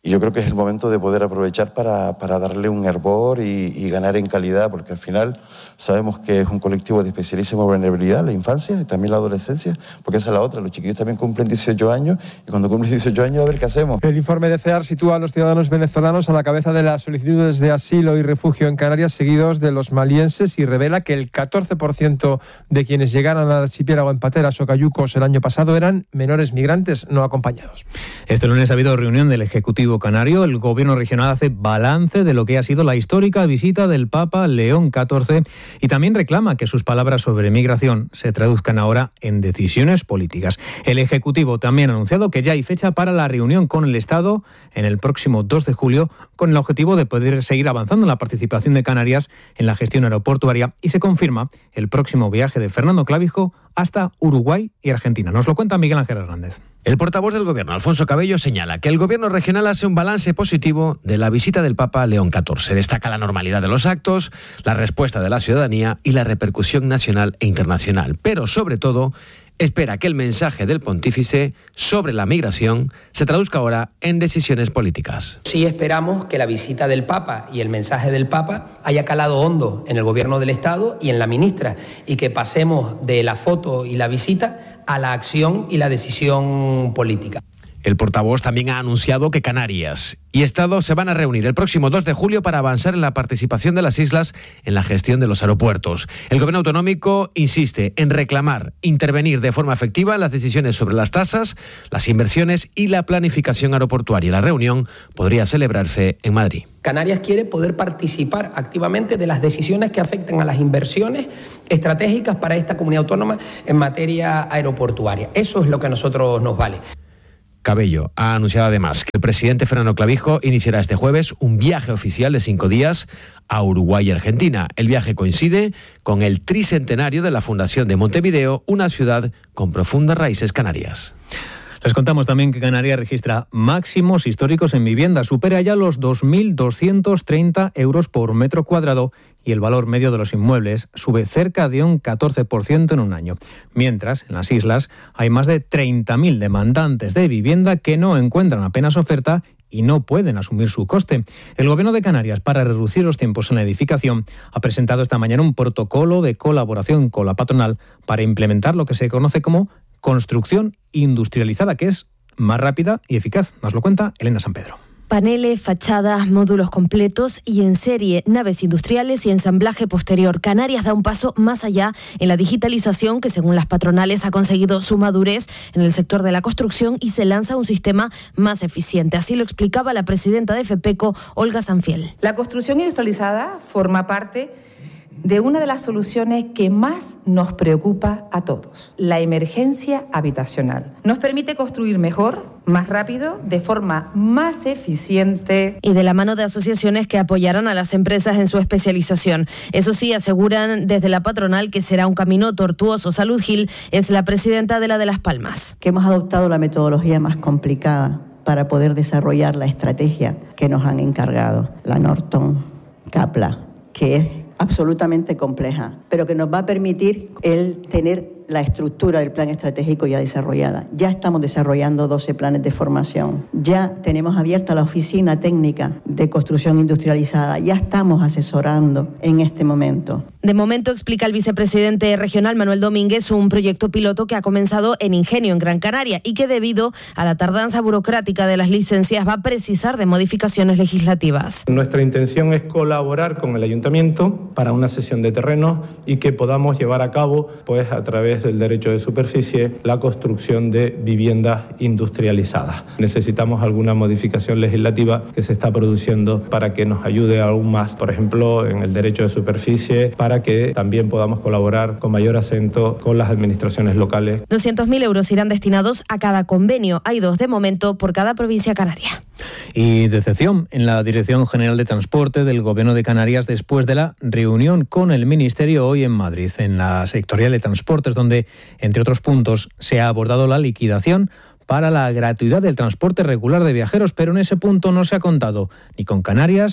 Y yo creo que es el momento de poder aprovechar para, para darle un hervor y, y ganar en calidad, porque al final sabemos que es un colectivo de especialísima vulnerabilidad, la infancia y también la adolescencia, porque esa es la otra, los chiquillos también cumplen dieciocho años y cuando cumplen dieciocho años a ver qué hacemos.
El informe de CEAR sitúa a los ciudadanos venezolanos a la cabeza de las solicitudes de asilo y refugio en Canarias, seguidos de los malienses, y revela que el catorce por ciento de quienes llegaron al archipiélago en pateras o cayucos el año pasado eran menores migrantes no acompañados.
Este lunes ha habido reunión del Ejecutivo Canario. El Gobierno regional hace balance de lo que ha sido la histórica visita del Papa León catorce y también reclama que sus palabras sobre migración se traduzcan ahora en decisiones políticas. El Ejecutivo también ha anunciado que ya hay fecha para la reunión con el Estado en el próximo dos de julio, con el objetivo de poder seguir avanzando en la participación de Canarias en la gestión aeroportuaria, y se confirma el próximo viaje de Fernando Clavijo hasta Uruguay y Argentina. Nos lo cuenta Miguel Ángel Hernández.
El portavoz del Gobierno, Alfonso Cabello, señala que el Gobierno regional hace un balance positivo de la visita del Papa León catorce. Destaca la normalidad de los actos, la respuesta de la ciudadanía y la repercusión nacional e internacional. Pero, sobre todo, espera que el mensaje del pontífice sobre la migración se traduzca ahora en decisiones políticas.
Sí esperamos que la visita del Papa y el mensaje del Papa haya calado hondo en el Gobierno del Estado y en la ministra, y que pasemos de la foto y la visita a la acción y la decisión política.
El portavoz también ha anunciado que Canarias y Estado se van a reunir el próximo dos de julio para avanzar en la participación de las islas en la gestión de los aeropuertos. El Gobierno autonómico insiste en reclamar intervenir de forma efectiva en las decisiones sobre las tasas, las inversiones y la planificación aeroportuaria. La reunión podría celebrarse en Madrid.
Canarias quiere poder participar activamente de las decisiones que afecten a las inversiones estratégicas para esta comunidad autónoma en materia aeroportuaria. Eso es lo que a nosotros nos vale.
Cabello ha anunciado además que el presidente Fernando Clavijo iniciará este jueves un viaje oficial de cinco días a Uruguay y Argentina. El viaje coincide con el tricentenario de la fundación de Montevideo, una ciudad con profundas raíces canarias.
Les contamos también que Canarias registra máximos históricos en vivienda. Supera ya los dos mil doscientos treinta euros por metro cuadrado y el valor medio de los inmuebles sube cerca de un catorce por ciento en un año. Mientras, en las islas hay más de treinta mil demandantes de vivienda que no encuentran apenas oferta y no pueden asumir su coste. El Gobierno de Canarias, para reducir los tiempos en la edificación, ha presentado esta mañana un protocolo de colaboración con la patronal para implementar lo que se conoce como construcción industrializada, que es más rápida y eficaz. Nos lo cuenta Elena San Pedro.
Paneles, fachadas, módulos completos y en serie, naves industriales y ensamblaje posterior. Canarias da un paso más allá en la digitalización que, según las patronales, ha conseguido su madurez en el sector de la construcción y se lanza un sistema más eficiente. Así lo explicaba la presidenta de FEPECO, Olga Sanfiel.
La construcción industrializada forma parte de una de las soluciones que más nos preocupa a todos, la emergencia habitacional. Nos permite construir mejor, más rápido, de forma más eficiente.
Y de la mano de asociaciones que apoyarán a las empresas en su especialización. Eso sí, aseguran desde la patronal que será un camino tortuoso. Salud Gil es la presidenta de la de Las Palmas.
Que hemos adoptado la metodología más complicada para poder desarrollar la estrategia que nos han encargado, la Norton Capla, que es absolutamente compleja, pero que nos va a permitir el tener la estructura del plan estratégico ya desarrollada. Ya estamos desarrollando doce planes de formación. Ya tenemos abierta la oficina técnica de construcción industrializada. Ya estamos asesorando en este momento.
De momento, explica el vicepresidente regional Manuel Domínguez, un proyecto piloto que ha comenzado en Ingenio, en Gran Canaria, y que debido a la tardanza burocrática de las licencias va a precisar de modificaciones legislativas.
Nuestra intención es colaborar con el ayuntamiento para una cesión de terrenos y que podamos llevar a cabo, pues a través del derecho de superficie, la construcción de viviendas industrializadas. Necesitamos alguna modificación legislativa que se está produciendo para que nos ayude aún más, por ejemplo, en el derecho de superficie, para que también podamos colaborar con mayor acento con las administraciones locales.
doscientos mil euros irán destinados a cada convenio. Hay dos de momento por cada provincia canaria.
Y decepción en la Dirección General de Transporte del Gobierno de Canarias después de la reunión con el Ministerio hoy en Madrid, en la sectorial de transportes, donde, entre otros puntos, se ha abordado la liquidación para la gratuidad del transporte regular de viajeros, pero en ese punto no se ha contado ni con Canarias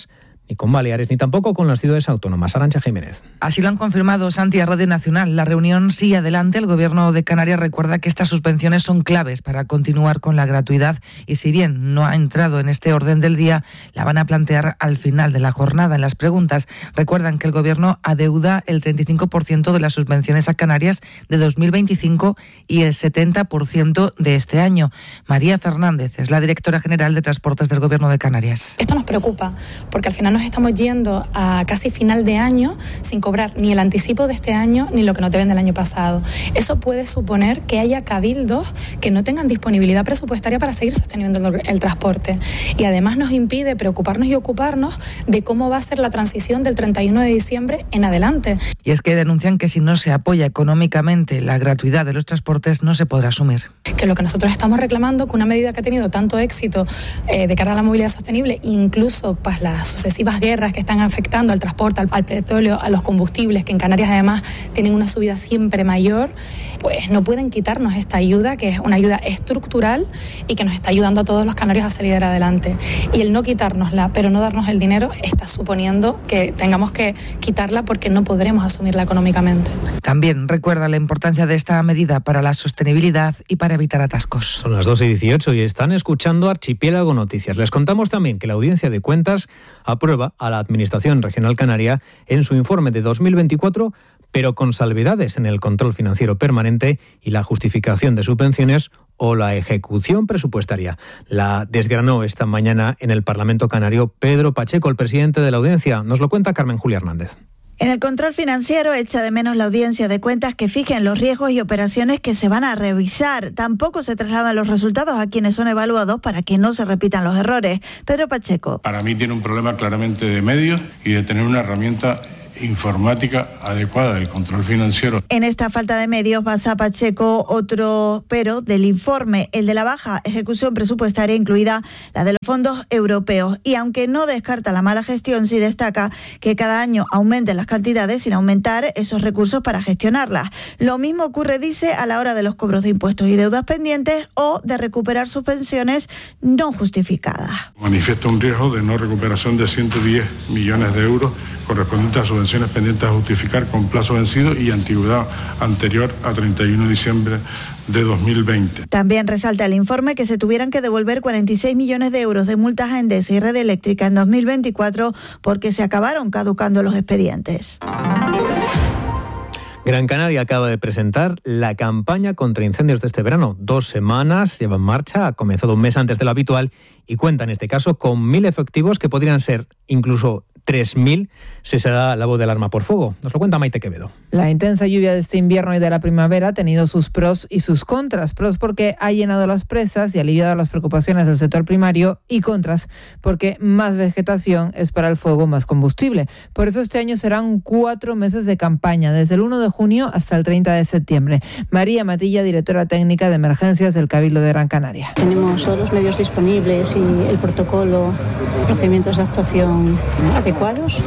ni con Baleares, ni tampoco con las ciudades autónomas. Arantxa Jiménez.
Así lo han confirmado Santi a Radio Nacional. La reunión sigue adelante. El Gobierno de Canarias recuerda que estas suspensiones son claves para continuar con la gratuidad y si bien no ha entrado en este orden del día, la van a plantear al final de la jornada. En las preguntas recuerdan que el Gobierno adeuda el treinta y cinco por ciento de las subvenciones a Canarias de dos mil veinticinco y el setenta por ciento de este año. María Fernández es la directora general de Transportes del Gobierno de Canarias.
Esto nos preocupa porque al final nos estamos yendo a casi final de año sin cobrar ni el anticipo de este año ni lo que nos deben del año pasado. Eso puede suponer que haya cabildos que no tengan disponibilidad presupuestaria para seguir sosteniendo el, el transporte. Y además nos impide preocuparnos y ocuparnos de cómo va a ser la transición del treinta y uno de diciembre en adelante.
Y es que denuncian que si no se apoya económicamente la gratuidad de los transportes no se podrá asumir.
Que lo que nosotros estamos reclamando, que una medida que ha tenido tanto éxito eh, de cara a la movilidad sostenible, incluso pues, las sucesivas guerras que están afectando al transporte, al, al petróleo, a los combustibles, que en Canarias además tienen una subida siempre mayor, pues no pueden quitarnos esta ayuda, que es una ayuda estructural y que nos está ayudando a todos los canarios a salir adelante. Y el no quitárnosla, pero no darnos el dinero, está suponiendo que tengamos que quitarla porque no podremos asumirla económicamente.
También recuerda la importancia de esta medida para la sostenibilidad y para evitar atascos.
Son las dos y dieciocho y están escuchando Archipiélago Noticias. Les contamos también que la Audiencia de Cuentas aprueba a la Administración Regional Canaria en su informe de dos mil veinticuatro, pero con salvedades en el control financiero permanente y la justificación de subvenciones o la ejecución presupuestaria. La desgranó esta mañana en el Parlamento Canario Pedro Pacheco, el presidente de la Audiencia. Nos lo cuenta Carmen Julia Hernández.
En el control financiero echa de menos la Audiencia de Cuentas que fijen los riesgos y operaciones que se van a revisar. Tampoco se trasladan los resultados a quienes son evaluados para que no se repitan los errores. Pedro Pacheco.
Para mí tiene un problema claramente de medios y de tener una herramienta informática adecuada del control financiero.
En esta falta de medios basa Pacheco otro pero del informe, el de la baja ejecución presupuestaria, incluida la de los fondos europeos. Y aunque no descarta la mala gestión, sí destaca que cada año aumenten las cantidades sin aumentar esos recursos para gestionarlas. Lo mismo ocurre, dice, a la hora de los cobros de impuestos y deudas pendientes o de recuperar subvenciones no justificadas.
Manifiesta un riesgo de no recuperación de ciento diez millones de euros correspondientes a subvenciones pendientes a justificar con plazo vencido y antigüedad anterior a treinta y uno de diciembre de dos mil veinte.
También resalta el informe que se tuvieran que devolver cuarenta y seis millones de euros de multas a Endesa y Red Eléctrica en dos mil veinticuatro porque se acabaron caducando los expedientes.
Gran Canaria acaba de presentar la campaña contra incendios de este verano. Dos semanas lleva en marcha, ha comenzado un mes antes de lo habitual y cuenta en este caso con mil efectivos que podrían ser incluso tres mil si se da la voz de alarma por fuego. Nos lo cuenta Maite Quevedo.
La intensa lluvia de este invierno y de la primavera ha tenido sus pros y sus contras. Pros porque ha llenado las presas y aliviado las preocupaciones del sector primario, y contras porque más vegetación es para el fuego más combustible. Por eso este año serán cuatro meses de campaña, desde el uno de junio hasta el treinta de septiembre. María Matilla, directora técnica de emergencias del Cabildo de Gran Canaria.
Tenemos todos los medios disponibles y el protocolo, procedimientos de actuación adecuados.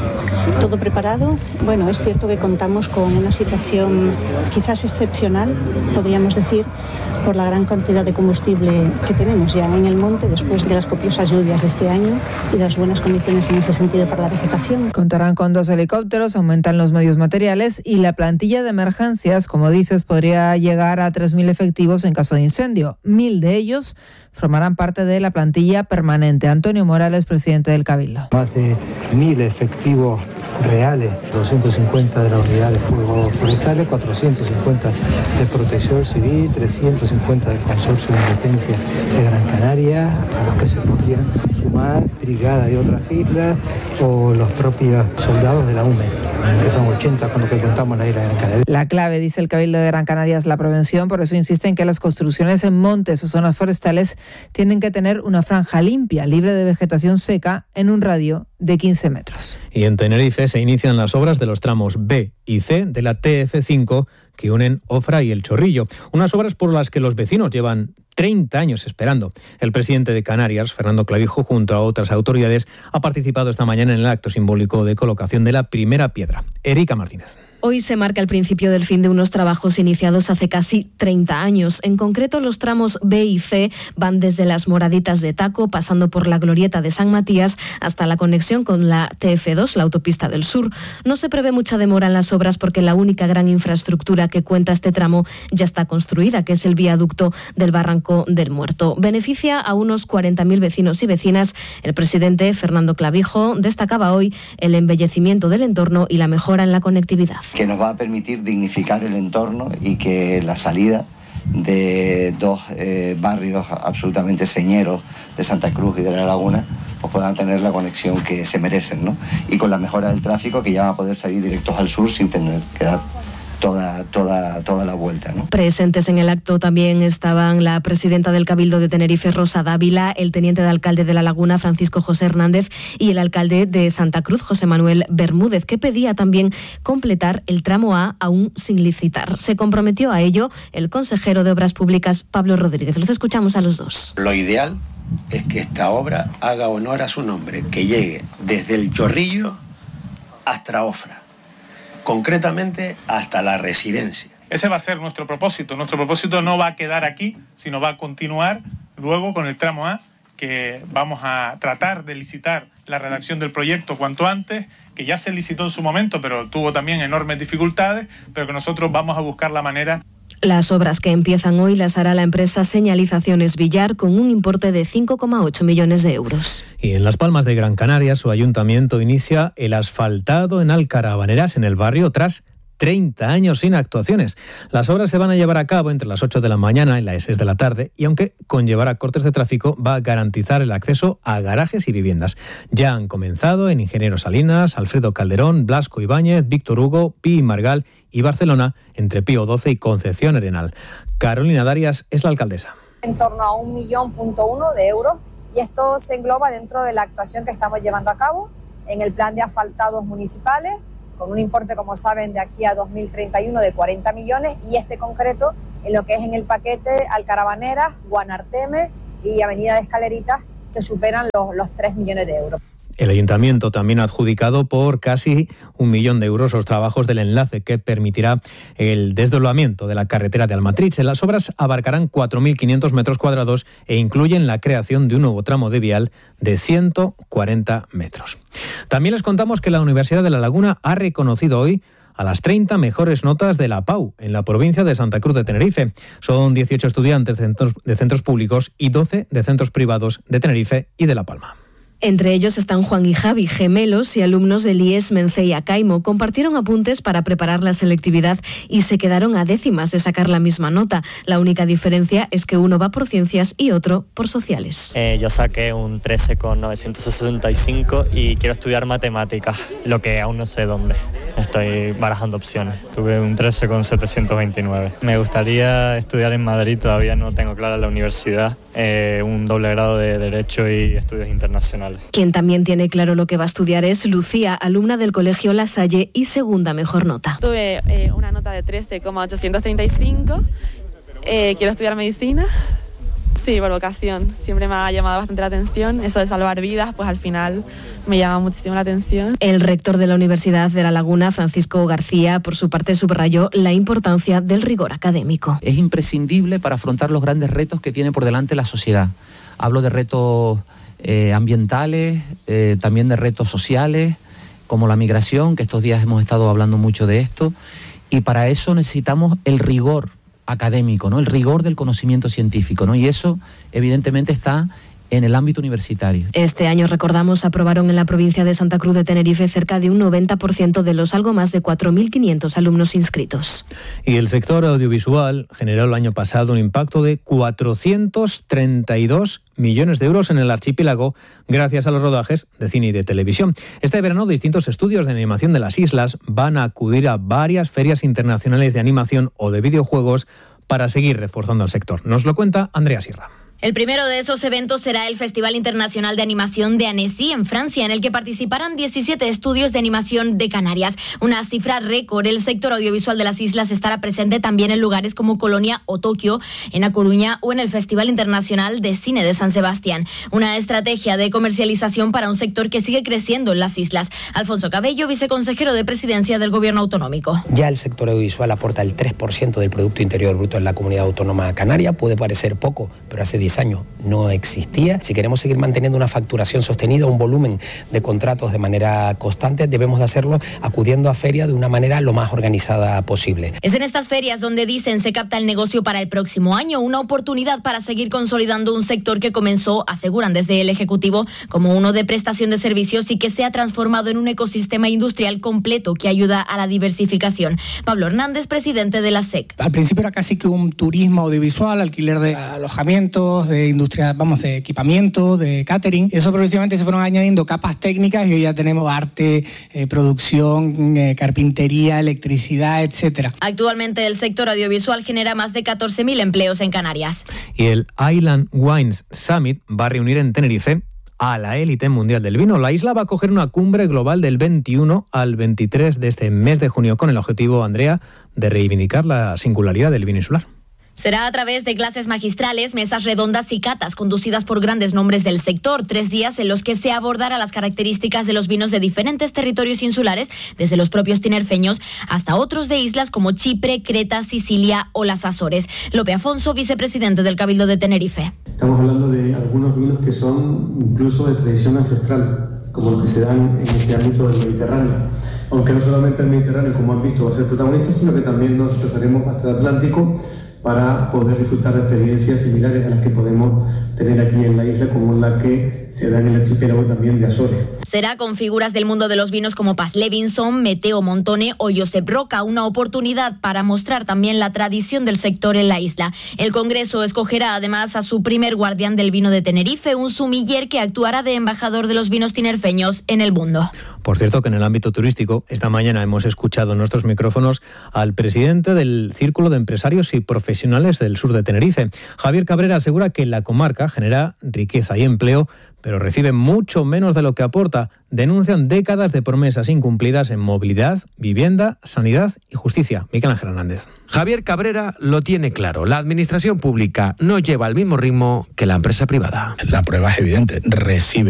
Todo preparado. Bueno, es cierto que contamos con una situación quizás excepcional, podríamos decir, por la gran cantidad de combustible que tenemos ya en el monte después de las copiosas lluvias de este año y las buenas condiciones en ese sentido para la vegetación.
Contarán con dos helicópteros, aumentan los medios materiales y la plantilla de emergencias, como dices, podría llegar a tres mil efectivos en caso de incendio. Mil de ellos formarán parte de la plantilla permanente. Antonio Morales, presidente del Cabildo.
Más de mil efectivos reales, doscientos cincuenta de la unidad de fuego forestales, cuatrocientos cincuenta de protección civil, trescientos cincuenta del consorcio de emergencia de Gran Canaria, a los que se podrían sumar brigada de otras islas o los propios soldados de la U M E, que son ochenta con los que contamos en la isla de Gran Canaria.
La clave, dice el Cabildo de Gran Canaria, es la prevención. Por eso insiste en que las construcciones en montes o zonas forestales tienen que tener una franja limpia, libre de vegetación seca, en un radio de quince metros.
Y en Tenerife se inician las obras de los tramos B y C de la T F cinco que unen Ofra y El Chorrillo. Unas obras por las que los vecinos llevan treinta años esperando. El presidente de Canarias, Fernando Clavijo, junto a otras autoridades, ha participado esta mañana en el acto simbólico de colocación de la primera piedra. Erika Martínez.
Hoy se marca el principio del fin de unos trabajos iniciados hace casi treinta años. En concreto, los tramos B y C van desde las Moraditas de Taco, pasando por la Glorieta de San Matías, hasta la conexión con la T F dos, la autopista del sur. No se prevé mucha demora en las obras porque la única gran infraestructura que cuenta este tramo ya está construida, que es el viaducto del Barranco del Muerto. Beneficia a unos cuarenta mil vecinos y vecinas. El presidente, Fernando Clavijo, destacaba hoy el embellecimiento del entorno y la mejora en la conectividad.
Que nos va a permitir dignificar el entorno y que la salida de dos eh, barrios absolutamente señeros de Santa Cruz y de La Laguna pues puedan tener la conexión que se merecen, ¿no? Y con la mejora del tráfico, que ya van a poder salir directos al sur sin tener que dar toda, toda, toda la vuelta, ¿no?
Presentes en el acto también estaban la presidenta del Cabildo de Tenerife, Rosa Dávila, el teniente de alcalde de La Laguna, Francisco José Hernández, y el alcalde de Santa Cruz, José Manuel Bermúdez, que pedía también completar el tramo A aún sin licitar. Se comprometió a ello el consejero de Obras Públicas, Pablo Rodríguez. Los escuchamos a los dos.
Lo ideal es que esta obra haga honor a su nombre, que llegue desde el Chorrillo hasta Ofra, concretamente hasta la residencia.
Ese va a ser nuestro propósito. Nuestro propósito no va a quedar aquí, sino va a continuar luego con el tramo A, que vamos a tratar de licitar la redacción del proyecto cuanto antes, que ya se licitó en su momento, pero tuvo también enormes dificultades, pero que nosotros vamos a buscar la manera.
Las obras que empiezan hoy las hará la empresa Señalizaciones Villar con un importe de cinco coma ocho millones de euros.
Y en Las Palmas de Gran Canaria, su ayuntamiento inicia el asfaltado en Alcarabaneras, en el barrio, tras treinta años sin actuaciones. Las obras se van a llevar a cabo entre las ocho de la mañana y las seis de la tarde y aunque conllevará cortes de tráfico, va a garantizar el acceso a garajes y viviendas. Ya han comenzado en Ingeniero Salinas, Alfredo Calderón, Blasco Ibáñez, Víctor Hugo, Pi Margal y Barcelona, entre Pío doce y Concepción Arenal. Carolina Darias es la alcaldesa.
En torno a un millón punto uno de euros y esto se engloba dentro de la actuación que estamos llevando a cabo en el plan de asfaltados municipales, con un importe, como saben, de aquí a dos mil treinta y uno de cuarenta millones y este concreto en lo que es en el paquete Alcarabaneras, Guanarteme y Avenida de Escaleritas, que superan los, los tres millones de euros.
El ayuntamiento también ha adjudicado por casi un millón de euros los trabajos del enlace que permitirá el desdoblamiento de la carretera de Almatriche. Las obras abarcarán cuatro mil quinientos metros cuadrados e incluyen la creación de un nuevo tramo de vial de ciento cuarenta metros. También les contamos que la Universidad de La Laguna ha reconocido hoy a las treinta mejores notas de la P A U en la provincia de Santa Cruz de Tenerife. Son dieciocho estudiantes de centros, de centros públicos y doce de centros privados de Tenerife y de La Palma.
Entre ellos están Juan y Javi, gemelos y alumnos del I E S Mence y Acaimo. Compartieron apuntes para preparar la selectividad y se quedaron a décimas de sacar la misma nota. La única diferencia es que uno va por ciencias y otro por sociales.
Eh, yo saqué un trece con novecientos sesenta y cinco y quiero estudiar matemáticas, lo que aún no sé dónde. Estoy barajando opciones. Tuve un trece con setecientos veintinueve. Me gustaría estudiar en Madrid, todavía no tengo clara la universidad. Eh, un doble grado de Derecho y Estudios Internacionales.
Quien también tiene claro lo que va a estudiar es Lucía, alumna del Colegio La Salle y segunda mejor nota.
Tuve eh, una nota de trece coma ochocientos treinta y cinco, eh, quiero estudiar medicina, sí, por vocación, siempre me ha llamado bastante la atención, eso de salvar vidas, pues al final me llama muchísimo la atención.
El rector de la Universidad de La Laguna, Francisco García, por su parte subrayó la importancia del rigor académico.
Es imprescindible para afrontar los grandes retos que tiene por delante la sociedad. Hablo de retos Eh, ambientales, eh, también de retos sociales, como la migración, que estos días hemos estado hablando mucho de esto, y para eso necesitamos el rigor académico, ¿no? El rigor del conocimiento científico, ¿no? Y eso evidentemente está en el ámbito universitario.
Este año, recordamos, aprobaron en la provincia de Santa Cruz de Tenerife cerca de un noventa por ciento de los algo más de cuatro mil quinientos alumnos inscritos.
Y el sector audiovisual generó el año pasado un impacto de cuatrocientos treinta y dos millones de euros en el archipiélago gracias a los rodajes de cine y de televisión. Este verano, distintos estudios de animación de las islas van a acudir a varias ferias internacionales de animación o de videojuegos para seguir reforzando el sector. Nos lo cuenta Andrea Sierra.
El primero de esos eventos será el Festival Internacional de Animación de Annecy en Francia, en el que participarán diecisiete estudios de animación de Canarias. Una cifra récord. El sector audiovisual de las islas estará presente también en lugares como Colonia o Tokio, en A Coruña o en el Festival Internacional de Cine de San Sebastián. Una estrategia de comercialización para un sector que sigue creciendo en las islas. Alfonso Cabello, viceconsejero de Presidencia del Gobierno Autonómico.
Ya el sector audiovisual aporta el tres por ciento del Producto Interior Bruto en la Comunidad Autónoma Canaria. Puede parecer poco, pero hace diez años no existía. Si queremos seguir manteniendo una facturación sostenida, un volumen de contratos de manera constante, debemos de hacerlo acudiendo a ferias de una manera lo más organizada posible.
Es en estas ferias donde dicen se capta el negocio para el próximo año, una oportunidad para seguir consolidando un sector que comenzó, aseguran desde el Ejecutivo, como uno de prestación de servicios y que se ha transformado en un ecosistema industrial completo que ayuda a la diversificación. Pablo Hernández, presidente de la S E C.
Al principio era casi que un turismo audiovisual, alquiler de alojamientos, de industria, vamos, de equipamiento, de catering. Eso progresivamente se fueron añadiendo capas técnicas y hoy ya tenemos arte, eh, producción, eh, carpintería, electricidad, etcétera.
Actualmente el sector audiovisual genera más de catorce mil empleos en Canarias.
Y el Island Wines Summit va a reunir en Tenerife a la élite mundial del vino. La isla va a acoger una cumbre global del veintiuno al veintitrés de este mes de junio con el objetivo, Andrea, de reivindicar la singularidad del vino insular.
Será a través de clases magistrales, mesas redondas y catas conducidas por grandes nombres del sector. Tres días en los que se abordará las características de los vinos de diferentes territorios insulares, desde los propios tinerfeños hasta otros de islas como Chipre, Creta, Sicilia o las Azores. Lope Afonso, vicepresidente del Cabildo de Tenerife.
Estamos hablando de algunos vinos que son incluso de tradición ancestral, como los que se dan en ese ámbito del Mediterráneo. Aunque no solamente el Mediterráneo, como han visto, va a ser protagonista, sino que también nos desplazaremos hasta el Atlántico para poder disfrutar de experiencias similares a las que podemos tener aquí en la isla, como la que se da en el archipiélago también de Azores.
Será con figuras del mundo de los vinos como Paz Levinson, Meteo Montone o Josep Roca, una oportunidad para mostrar también la tradición del sector en la isla. El Congreso escogerá además a su primer guardián del vino de Tenerife, un sumiller que actuará de embajador de los vinos tinerfeños en el mundo.
Por cierto, que en el ámbito turístico, esta mañana hemos escuchado en nuestros micrófonos al presidente del Círculo de Empresarios y Profesionales del sur de Tenerife. Javier Cabrera asegura que la comarca genera riqueza y empleo, pero recibe mucho menos de lo que aporta. Denuncian décadas de promesas incumplidas en movilidad, vivienda, sanidad y justicia. Miguel Ángel Hernández.
Javier Cabrera lo tiene claro. La administración pública no lleva al mismo ritmo que la empresa privada.
La prueba es evidente. Recibe